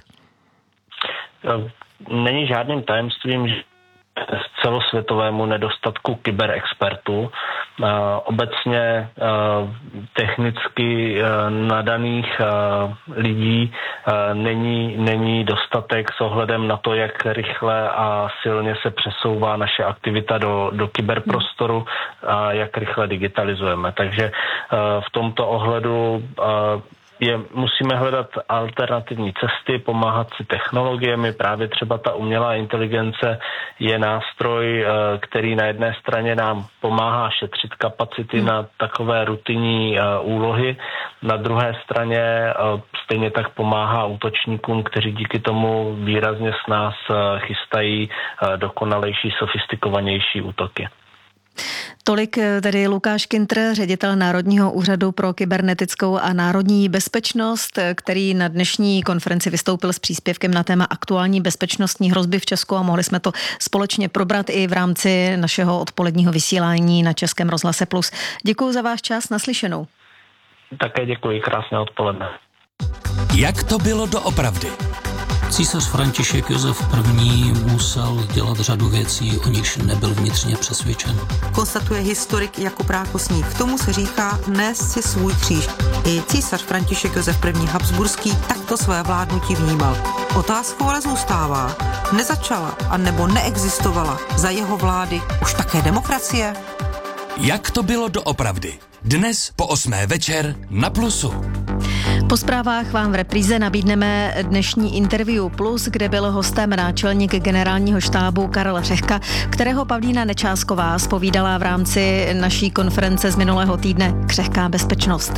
Není žádným tajemstvím, že z celosvětovému nedostatku kyberexpertů. Obecně technicky nadaných lidí není, není dostatek s ohledem na to, jak rychle a silně se přesouvá naše aktivita do, do kyberprostoru a jak rychle digitalizujeme. Takže v tomto ohledu Je, musíme hledat alternativní cesty, pomáhat si technologiemi. Právě třeba ta umělá inteligence je nástroj, který na jedné straně nám pomáhá šetřit kapacity hmm. na takové rutinní úlohy. Na druhé straně stejně tak pomáhá útočníkům, kteří díky tomu výrazně s nás chystají dokonalejší, sofistikovanější útoky. Tolik tedy Lukáš Kintr, ředitel Národního úřadu pro kybernetickou a národní bezpečnost, který na dnešní konferenci vystoupil s příspěvkem na téma aktuální bezpečnostní hrozby v Česku a mohli jsme to společně probrat i v rámci našeho odpoledního vysílání na Českém rozhlase Plus. Děkuji za váš čas, naslyšenou. Také děkuji, krásné odpoledne. Jak to bylo doopravdy? Císař František Josef I. musel dělat řadu věcí, o nichž nebyl vnitřně přesvědčen. Konstatuje historik Jakub Rákosník. K tomu se říká nést si svůj kříž. I císař František Josef I. Habsburský takto své vládnutí vnímal. Otázkou ale zůstává, nezačala a nebo neexistovala za jeho vlády už také demokracie? Jak to bylo doopravdy? Dnes po osmé večer na Plusu. Po zprávách vám v repríze nabídneme dnešní interview Plus, kde byl hostem náčelník generálního štábu Karel Řehka, kterého Pavlína Nečásková zpovídala v rámci naší konference z minulého týdne Křehká bezpečnost.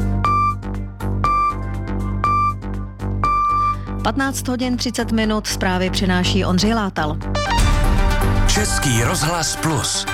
patnáct hodin třicet minut, zprávy přináší Ondřej Látal. Český rozhlas Plus.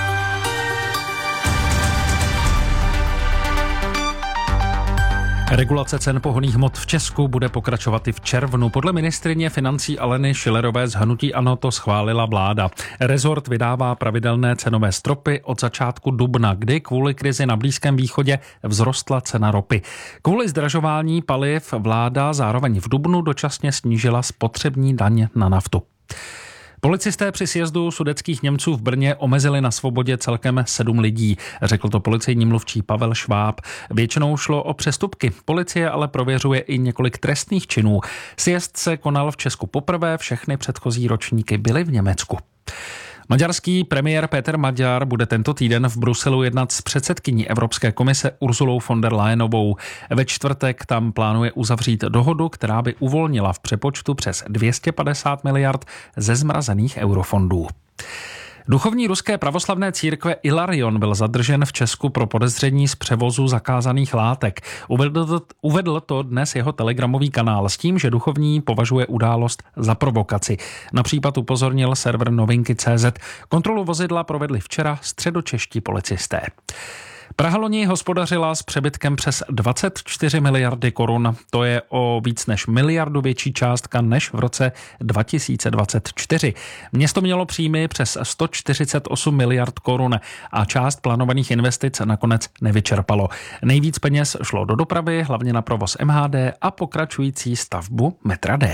Regulace cen pohonných hmot v Česku bude pokračovat i v červnu. Podle ministryně financí Aleny Schillerové z hnutí ANO to schválila vláda. Rezort vydává pravidelné cenové stropy od začátku dubna, kdy kvůli krizi na Blízkém východě vzrostla cena ropy. Kvůli zdražování paliv vláda zároveň v dubnu dočasně snížila spotřební daň na naftu. Policisté při sjezdu sudetských Němců v Brně omezili na svobodě celkem sedm lidí, řekl to policejní mluvčí Pavel Šváb. Většinou šlo o přestupky. Policie ale prověřuje i několik trestných činů. Sjezd se konal v Česku poprvé, všechny předchozí ročníky byly v Německu. Maďarský premiér Péter Maďar bude tento týden v Bruselu jednat s předsedkyní Evropské komise Ursulou von der Leyenovou. Ve čtvrtek tam plánuje uzavřít dohodu, která by uvolnila v přepočtu přes dvě stě padesát miliard ze zmrazených eurofondů. Duchovní ruské pravoslavné církve Ilarion byl zadržen v Česku pro podezření z převozu zakázaných látek. Uvedl to, uvedl to dnes jeho telegramový kanál s tím, že duchovní považuje událost za provokaci. Na případ upozornil server novinky tečka cé zet. Kontrolu vozidla provedli včera středočeští policisté. Praha loni hospodařila s přebytkem přes dvacet čtyři miliardy korun. To je o víc než miliardu větší částka než v roce dva tisíce dvacet čtyři. Město mělo příjmy přes sto čtyřicet osm miliard korun a část plánovaných investic nakonec nevyčerpalo. Nejvíc peněz šlo do dopravy, hlavně na provoz em há dé a pokračující stavbu metra D.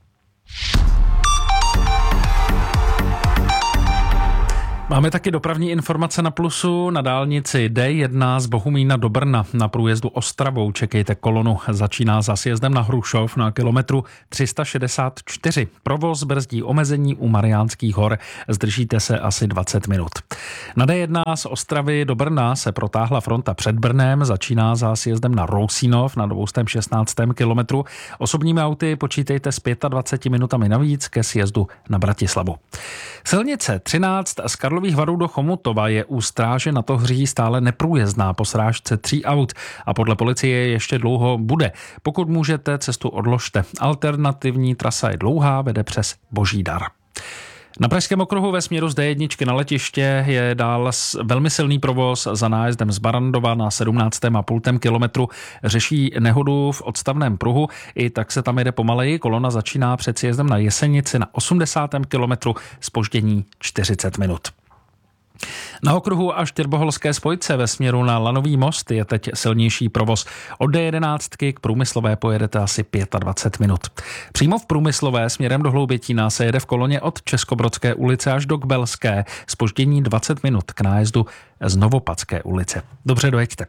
Máme taky dopravní informace na Plusu. Na dálnici dé jedna z Bohumína do Brna na průjezdu Ostravou čekejte kolonu. Začíná za sjezdem na Hrušov na kilometru tři sta šedesát čtyři. Provoz brzdí omezení u Mariánských hor. Zdržíte se asi dvacet minut. Na dé jedna z Ostravy do Brna se protáhla fronta před Brnem. Začíná za sjezdem na Rousínov na dvě stě šestnáct kilometru. Osobními auty počítejte s dvaceti pěti minutami navíc ke sjezdu na Bratislavu. Silnice třináct z Karlových Varů do Chomutova je u stráže na Tohří stále neprůjezdná po srážce tří aut a podle policie ještě dlouho bude. Pokud můžete, cestu odložte. Alternativní trasa je dlouhá, vede přes Božídar. Na Pražském okruhu ve směru z dé jedna na letiště je dál velmi silný provoz za nájezdem z Barandova na sedmnáctém a půl kilometru. Řeší nehodu v odstavném pruhu, i tak se tam jede pomaleji. Kolona začíná před sjezdem na Jesenici na osmdesátém kilometru, zpoždění čtyřicet minut. Na okruhu a Štěrboholské spojce ve směru na Lanový most je teď silnější provoz. Od dé jedenáct k Průmyslové pojedete asi dvacet pět minut. Přímo v Průmyslové směrem do Hloubětína se jede v koloně od Českobrodské ulice až do Kbelské. Zpoždění dvacet minut k nájezdu z Novopadské ulice. Dobře, dojeďte.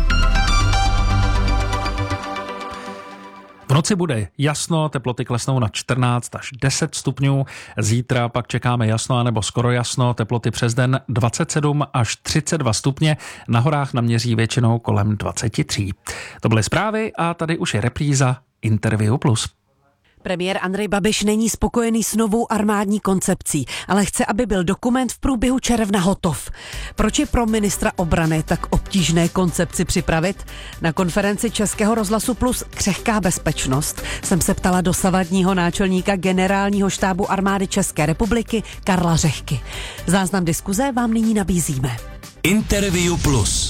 V noci bude jasno, teploty klesnou na čtrnáct až deset stupňů. Zítra pak čekáme jasno anebo skoro jasno, teploty přes den dvacet sedm až třicet dva stupně, na horách naměří většinou kolem dvacet tři. To byly zprávy a tady už je repríza Interview Plus. Premiér Andrej Babiš není spokojený s novou armádní koncepcí, ale chce, aby byl dokument v průběhu června hotov. Proč je pro ministra obrany tak obtížné koncepci připravit? Na konferenci Českého rozhlasu Plus Křehká bezpečnost jsem se ptala dosavadního náčelníka generálního štábu armády České republiky Karla Řehky. Záznam diskuze vám nyní nabízíme. Interview Plus.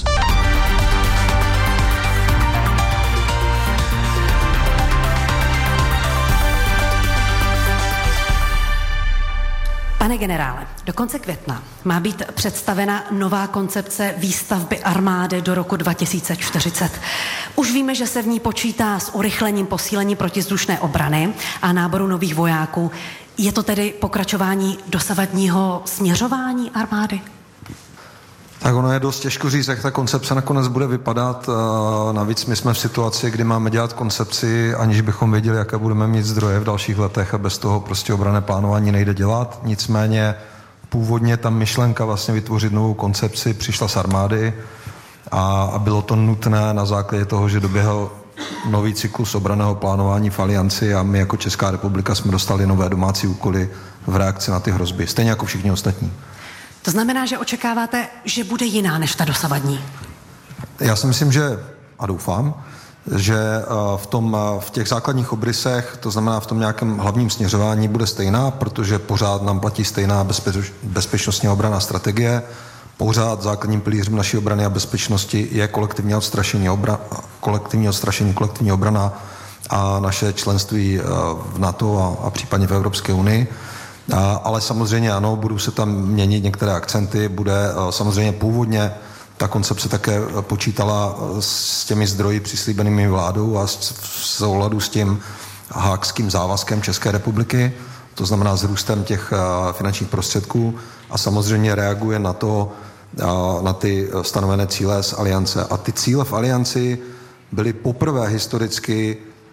Pane generále, do konce května má být představena nová koncepce výstavby armády do roku dva tisíce čtyřicet. Už víme, že se v ní počítá s urychlením posílení protizdušné obrany a náboru nových vojáků. Je to tedy pokračování dosavadního směřování armády? Tak ono je dost těžko říct, jak ta koncepce nakonec bude vypadat. Navíc my jsme v situaci, kdy máme dělat koncepci, aniž bychom věděli, jaké budeme mít zdroje v dalších letech a bez toho prostě obranné plánování nejde dělat. Nicméně původně ta myšlenka vlastně vytvořit novou koncepci přišla z armády a, a bylo to nutné na základě toho, že doběhl nový cyklus obranného plánování v Alianci a my jako Česká republika jsme dostali nové domácí úkoly v reakci na ty hrozby, stejně jako všichni ostatní. To znamená, že očekáváte, že bude jiná než ta dosavadní? Já si myslím, že a doufám, že v, tom, v těch základních obrysech, to znamená v tom nějakém hlavním směřování bude stejná, protože pořád nám platí stejná bezpeč, bezpečnostní obrana strategie. Pořád základním pilířem naší obrany a bezpečnosti je kolektivní odstrašení, obra, kolektivní odstrašení, kolektivní obrana a naše členství v NATO a, a případně v Evropské unii. A, ale samozřejmě ano, budou se tam měnit některé akcenty, bude samozřejmě původně ta koncepce také počítala s těmi zdroji přislíbenými vládou a v souladu s tím haagským závazkem České republiky, to znamená s růstem těch finančních prostředků a samozřejmě reaguje na to, na ty stanovené cíle z Aliance. A ty cíle v Alianci byly poprvé historicky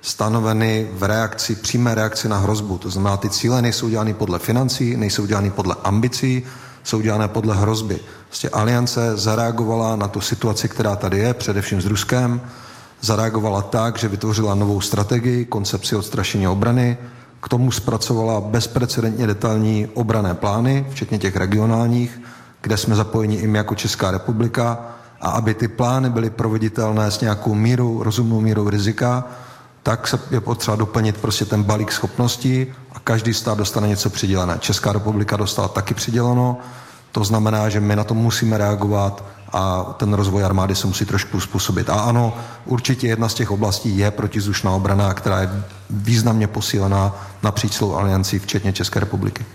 stanoveny v reakci, přímé reakci na hrozbu. To znamená, ty cíle nejsou dělány podle financí, nejsou dělány podle ambicí, jsou dělané podle hrozby. Prostě Aliance zareagovala na tu situaci, která tady je, především s Ruskem, zareagovala tak, že vytvořila novou strategii, koncepci odstrašení obrany, k tomu zpracovala bezprecedentně detailní obranné plány, včetně těch regionálních, kde jsme zapojeni i my jako Česká republika, a aby ty plány byly proveditelné s nějakou mírou, rozumnou mírou rizika, tak se je potřeba doplnit prostě ten balík schopností a každý stát dostane něco přidělené. Česká republika dostala taky přiděleno, to znamená, že my na to musíme reagovat a ten rozvoj armády se musí trošku způsobit. A ano, určitě jedna z těch oblastí je protizdušná obrana, která je významně posílená napříč celou aliancí, včetně České republiky.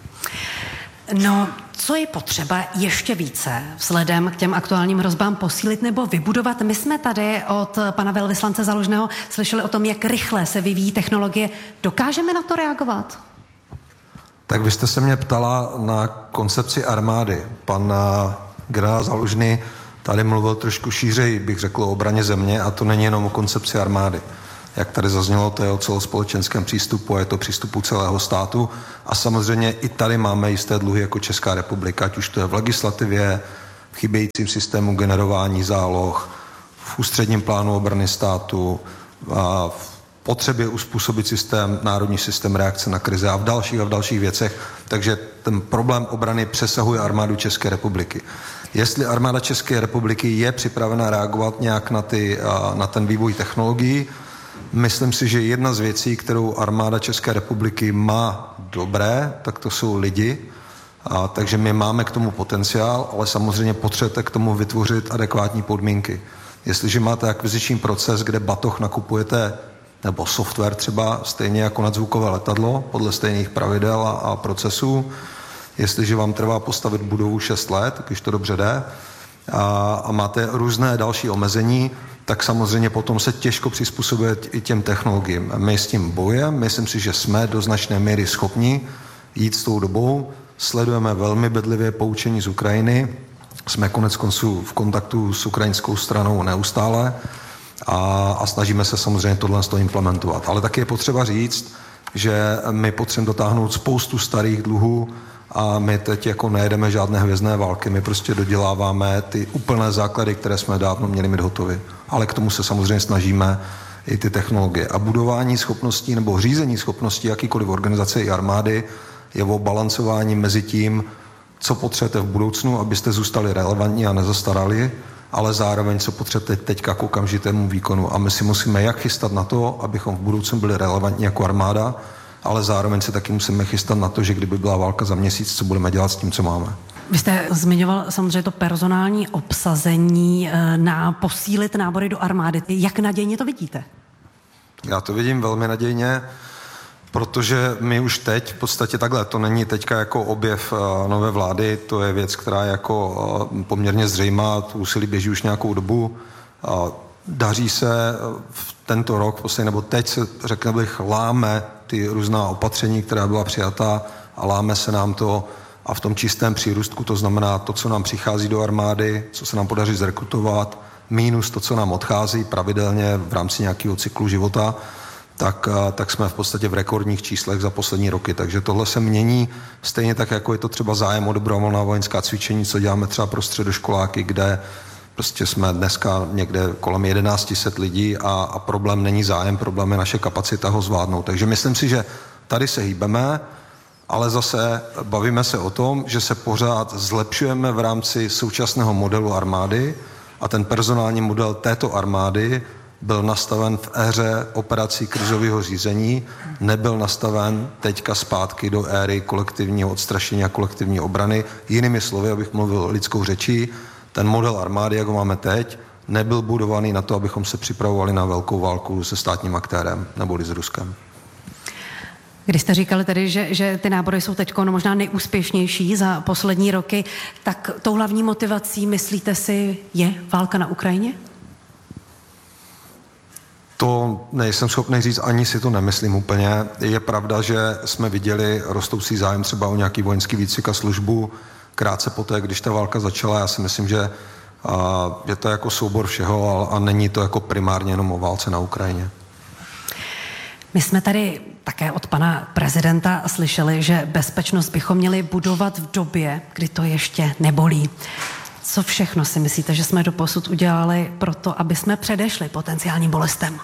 No, co je potřeba ještě více vzhledem k těm aktuálním hrozbám posílit nebo vybudovat? My jsme tady od pana velvyslance Zalužného slyšeli o tom, jak rychle se vyvíjí technologie. Dokážeme na to reagovat? Tak vy jste se mě ptala na koncepci armády. Pan generál Zalužný tady mluvil trošku šířej, bych řekl, o obraně země, a to není jenom o koncepci armády. Jak tady zaznělo, to je o celospolečenském přístupu a je to přístupu celého státu. A samozřejmě i tady máme jisté dluhy jako Česká republika, ať už to je v legislativě, v chybějícím systému generování záloh, v ústředním plánu obrany státu, a v potřebě uspůsobit systém, národní systém reakce na krize a v dalších a v dalších věcech. Takže ten problém obrany přesahuje armádu České republiky. Jestli armáda České republiky je připravena reagovat nějak na, ty, na ten vývoj technologií, myslím si, že jedna z věcí, kterou armáda České republiky má dobré, tak to jsou lidi. A, takže my máme k tomu potenciál, ale samozřejmě potřebujete k tomu vytvořit adekvátní podmínky. Jestliže máte akviziční proces, kde batoh nakupujete, nebo software třeba, stejně jako nadzvukové letadlo, podle stejných pravidel a, a procesů, jestliže vám trvá postavit budovu šest let, když to dobře jde, a, a máte různé další omezení, tak samozřejmě potom se těžko přizpůsobuje i těm technologiím. My s tím bojujeme, myslím si, že jsme do značné míry schopni jít s tou dobou, sledujeme velmi bedlivě poučení z Ukrajiny, jsme konec konců v kontaktu s ukrajinskou stranou neustále a, a snažíme se samozřejmě tohle implementovat. Ale taky je potřeba říct, že my potřebujeme dotáhnout spoustu starých dluhů a my teď jako nejedeme žádné hvězdné války, my prostě doděláváme ty úplné základy, které jsme dávno měli mít hotovy. Ale k tomu se samozřejmě snažíme i ty technologie. A budování schopností nebo řízení schopností jakýkoliv organizace i armády je o balancování mezi tím, co potřebujete v budoucnu, abyste zůstali relevantní a nezastarali, ale zároveň co potřebujete teďka k okamžitému výkonu. A my si musíme jak chystat na to, abychom v budoucnu byli relevantní jako armáda, ale zároveň se taky musíme chystat na to, že kdyby byla válka za měsíc, co budeme dělat s tím, co máme. Vy jste zmiňoval samozřejmě to personální obsazení na posílit nábory do armády. Jak nadějně to vidíte? Já to vidím velmi nadějně, protože my už teď v podstatě takhle, to není teďka jako objev nové vlády, to je věc, která je jako poměrně zřejmá, to úsilí běží už nějakou dobu. Daří se v tento rok, poslední, nebo teď se, řekl bych, láme ty různá opatření, která byla přijatá a láme se nám to a v tom čistém přírůstku, to znamená to, co nám přichází do armády, co se nám podaří zrekrutovat, mínus to, co nám odchází pravidelně v rámci nějakého cyklu života, tak, tak jsme v podstatě v rekordních číslech za poslední roky. Takže tohle se mění stejně tak, jako je to třeba zájem o dobrovolná vojenská cvičení, co děláme třeba pro středoškoláky, kde prostě jsme dneska někde kolem jedenáct set lidí a, a problém není zájem, problém je naše kapacita ho zvládnout. Takže myslím si, že tady se hýbeme, ale zase bavíme se o tom, že se pořád zlepšujeme v rámci současného modelu armády a ten personální model této armády byl nastaven v éře operací krizového řízení, nebyl nastaven teďka zpátky do éry kolektivního odstrašení a kolektivní obrany. Jinými slovy, abych mluvil lidskou řečí, ten model armády, jak ho máme teď, nebyl budovaný na to, abychom se připravovali na velkou válku se státním aktérem neboli s Ruskem. Když jste říkali tedy, že, že ty nábory jsou teď no, možná nejúspěšnější za poslední roky, tak tou hlavní motivací, myslíte si, je válka na Ukrajině? To nejsem schopný říct, ani si to nemyslím úplně. Je pravda, že jsme viděli rostoucí zájem třeba o nějaký vojenský výcvik a službu krátce poté, když ta válka začala. Já si myslím, že a, je to jako soubor všeho a, a není to jako primárně jenom o válce na Ukrajině. My jsme tady také od pana prezidenta slyšeli, že bezpečnost bychom měli budovat v době, kdy to ještě nebolí. Co všechno si myslíte, že jsme doposud udělali pro to, aby jsme předešli potenciálním bolestem?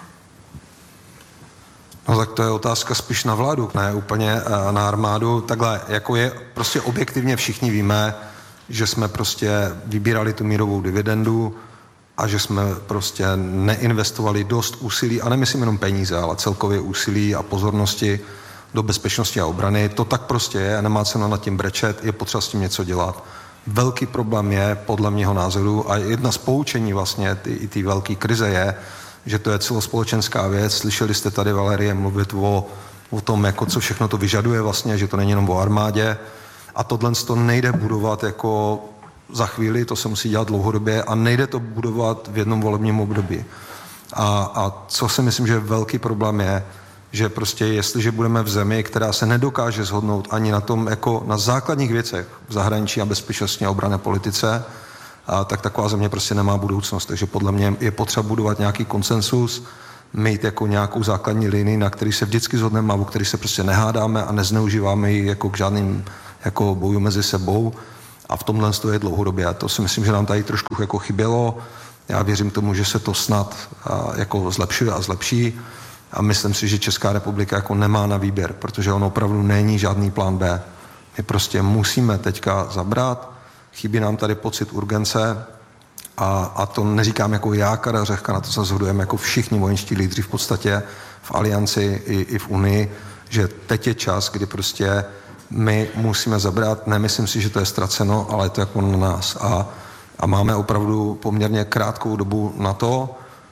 No tak to je otázka spíš na vládu, ne úplně na armádu. Takhle, jako je, prostě objektivně všichni víme, že jsme prostě vybírali tu mírovou dividendu a že jsme prostě neinvestovali dost úsilí, a nemyslím jenom peníze, ale celkově úsilí a pozornosti do bezpečnosti a obrany. To tak prostě je a nemá cenu nad tím brečet, je potřeba s tím něco dělat. Velký problém je, podle mého názoru, a jedna z poučení vlastně ty, i té velké krize je, že to je celospolečenská věc. Slyšeli jste tady Valerie mluvit o, o tom, jako co všechno to vyžaduje vlastně, že to není jenom o armádě. A tohle to nejde budovat jako za chvíli, to se musí dělat dlouhodobě a nejde to budovat v jednom volebním období. A, a co si myslím, že je velký problém je, že prostě jestliže budeme v zemi, která se nedokáže shodnout ani na tom, jako na základních věcech v zahraničí a bezpečnostní a obranné politice, a tak taková země prostě nemá budoucnost. Takže podle mě je potřeba budovat nějaký konsensus, mít jako nějakou základní linii, na který se vždycky shodneme a o který se prostě nehádáme a nezneužíváme ji jako k žádným jako boju mezi sebou. A v tomhle to je dlouhodobě. A to si myslím, že nám tady trošku jako chybělo. Já věřím tomu, že se to snad a, jako zlepšuje a zlepší. A myslím si, že Česká republika jako nemá na výběr, protože on opravdu není žádný plán B. My prostě musíme teďka zabrat. Chybí nám tady pocit urgence a, a to neříkám jako já, Karel Řehka, na to se shodujeme jako všichni vojenští lídři v podstatě v alianci i, i v Unii, že teď je čas, kdy prostě my musíme zabrat, nemyslím si, že to je ztraceno, ale je to jako na nás. A, a máme opravdu poměrně krátkou dobu na to,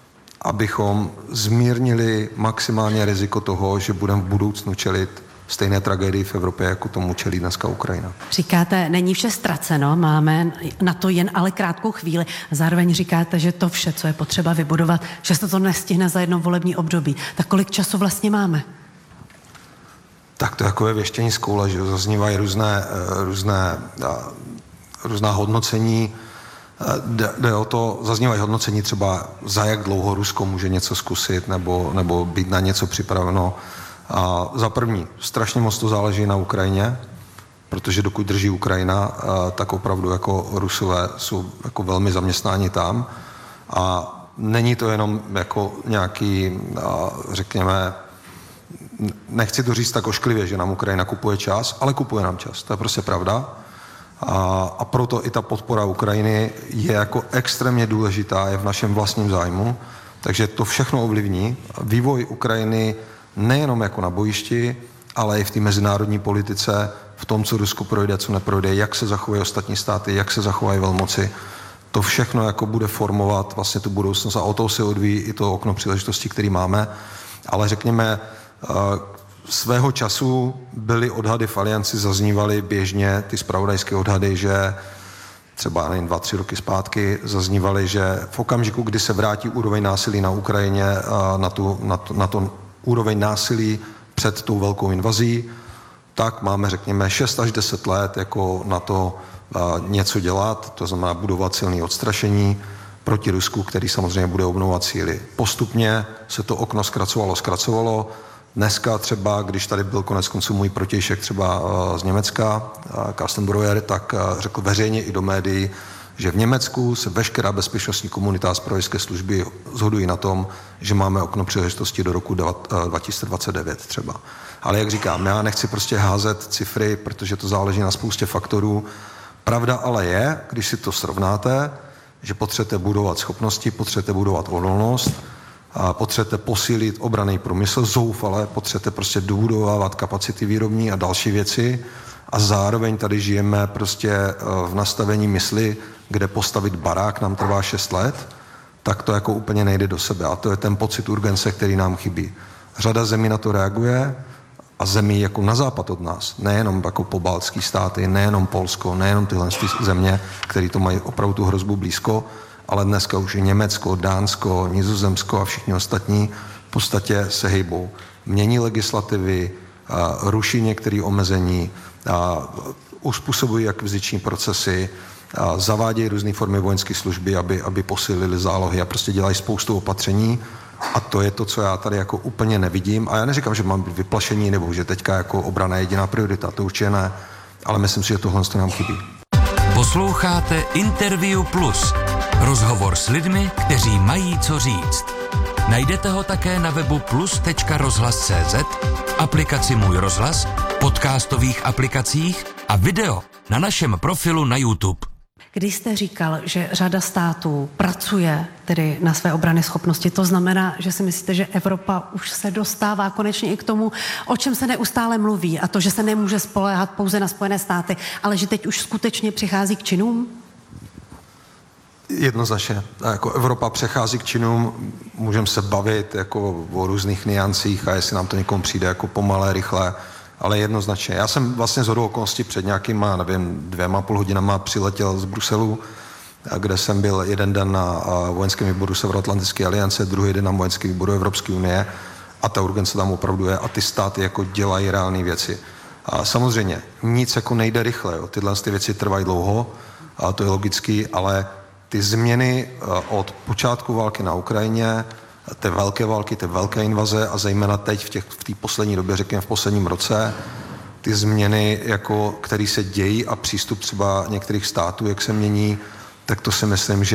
abychom zmírnili maximálně riziko toho, že budeme v budoucnu čelit stejné tragédii v Evropě, jako tomu čelí dneska Ukrajina. Říkáte, není vše ztraceno, máme na to jen ale krátkou chvíli. Zároveň říkáte, že to vše, co je potřeba vybudovat, že se to nestihne za jedno volební období. Tak kolik času vlastně máme? Tak to je takové věštění z koule, že zaznívají různé, různé, různá hodnocení. Jde, jde o to, zaznívají hodnocení třeba za jak dlouho Rusko může něco zkusit nebo, nebo být na něco připraveno. A za první, strašně moc to záleží na Ukrajině, protože dokud drží Ukrajina, tak opravdu jako Rusové jsou jako velmi zaměstnáni tam. A není to jenom jako nějaký, řekněme, nechci to říct tak ošklivě, že nám Ukrajina kupuje čas, ale kupuje nám čas. To je prostě pravda. A, a proto i ta podpora Ukrajiny je jako extrémně důležitá, je v našem vlastním zájmu. Takže to všechno ovlivní vývoj Ukrajiny nejenom jako na bojišti, ale i v té mezinárodní politice, v tom, co Rusko projde, co neprojde, jak se zachovají ostatní státy, jak se zachovají velmoci. To všechno jako bude formovat vlastně tu budoucnost a o to se odvíjí i to okno příležitostí, který máme. Ale řekněme, svého času byly odhady v alianci, zaznívaly běžně ty zpravodajské odhady, že třeba nevím, dva, tři roky zpátky zaznívaly, že v okamžiku, kdy se vrátí úroveň násilí na Ukrajině na, tu, na, to, na to úroveň násilí před tou velkou invazí, tak máme, řekněme, šest až deset let jako na to něco dělat, to znamená budovat silné odstrašení proti Rusku, který samozřejmě bude obnovovat síly. Postupně se to okno zkracovalo, zkracovalo. Dneska třeba, když tady byl konec konců můj protějšek třeba z Německa, Carsten Breuer, tak řekl veřejně i do médií, že v Německu se veškerá bezpečnostní komunita a zpravodajské služby shodují na tom, že máme okno příležitosti do roku dva tisíce dvacet devět třeba. Ale jak říkám, já nechci prostě házet cifry, protože to záleží na spoustě faktorů. Pravda ale je, když si to srovnáte, že potřebujete budovat schopnosti, potřebujete budovat odolnost, a potřebujete posílit obranný průmysl, zoufale, potřebujete prostě dobudovávat kapacity výrobní a další věci a zároveň tady žijeme prostě v nastavení mysli, kde postavit barák nám trvá šest let, tak to jako úplně nejde do sebe a to je ten pocit urgence, který nám chybí. Řada zemí na to reaguje a zemí jako na západ od nás, nejenom jako pobaltský státy, nejenom Polsko, nejenom tyhle země, které to mají opravdu tu hrozbu blízko, ale dneska už i Německo, Dánsko, Nizozemsko a všichni ostatní v podstatě se hejbou. Mění legislativy, ruší některé omezení, uspůsobují akviziční procesy, zavádějí různé formy vojenské služby, aby, aby posílili zálohy a prostě dělají spoustu opatření A to je to, co já tady jako úplně nevidím. A já neříkám, že mám být vyplašení nebo že teďka jako obrana je jediná priorita, to určitě ne. Ale myslím si, že tohle nám chybí. Posloucháte Interview Plus. Rozhovor s lidmi, kteří mají co říct. Najdete ho také na webu plus tečka rozhlas tečka cé zet, aplikaci Můj rozhlas, podcastových aplikacích a video na našem profilu na YouTube. Když jste říkal, že řada států pracuje tedy na své obrany schopnosti, to znamená, že si myslíte, že Evropa už se dostává konečně i k tomu, o čem se neustále mluví, a to, že se nemůže spoléhat pouze na Spojené státy, ale že teď už skutečně přichází k činům? Jednoznačně. Jako Evropa přechází k činům, můžeme se bavit jako o různých niancích a jestli nám to někomu přijde jako pomalé, rychle, ale jednoznačně. Já jsem vlastně z hodou okolností před nějakýma, nevím, dvěma půl hodinama přiletěl z Bruselu, kde jsem byl jeden den na vojenském výboru Severoatlantické aliance, druhý den na vojenském výboru Evropské unie a ta urgence tam opravdu je a ty státy jako dělají reálné věci. A samozřejmě nic jako nejde rychle, jo. Tyhle ty věci trvají dlouho a to je logický, ale ty změny od počátku války na Ukrajině, té velké války, té velké invaze a zejména teď v těch v té poslední době, řekněme v posledním roce, ty změny, jako, které se dějí a přístup třeba některých států, jak se mění, tak to si myslím, že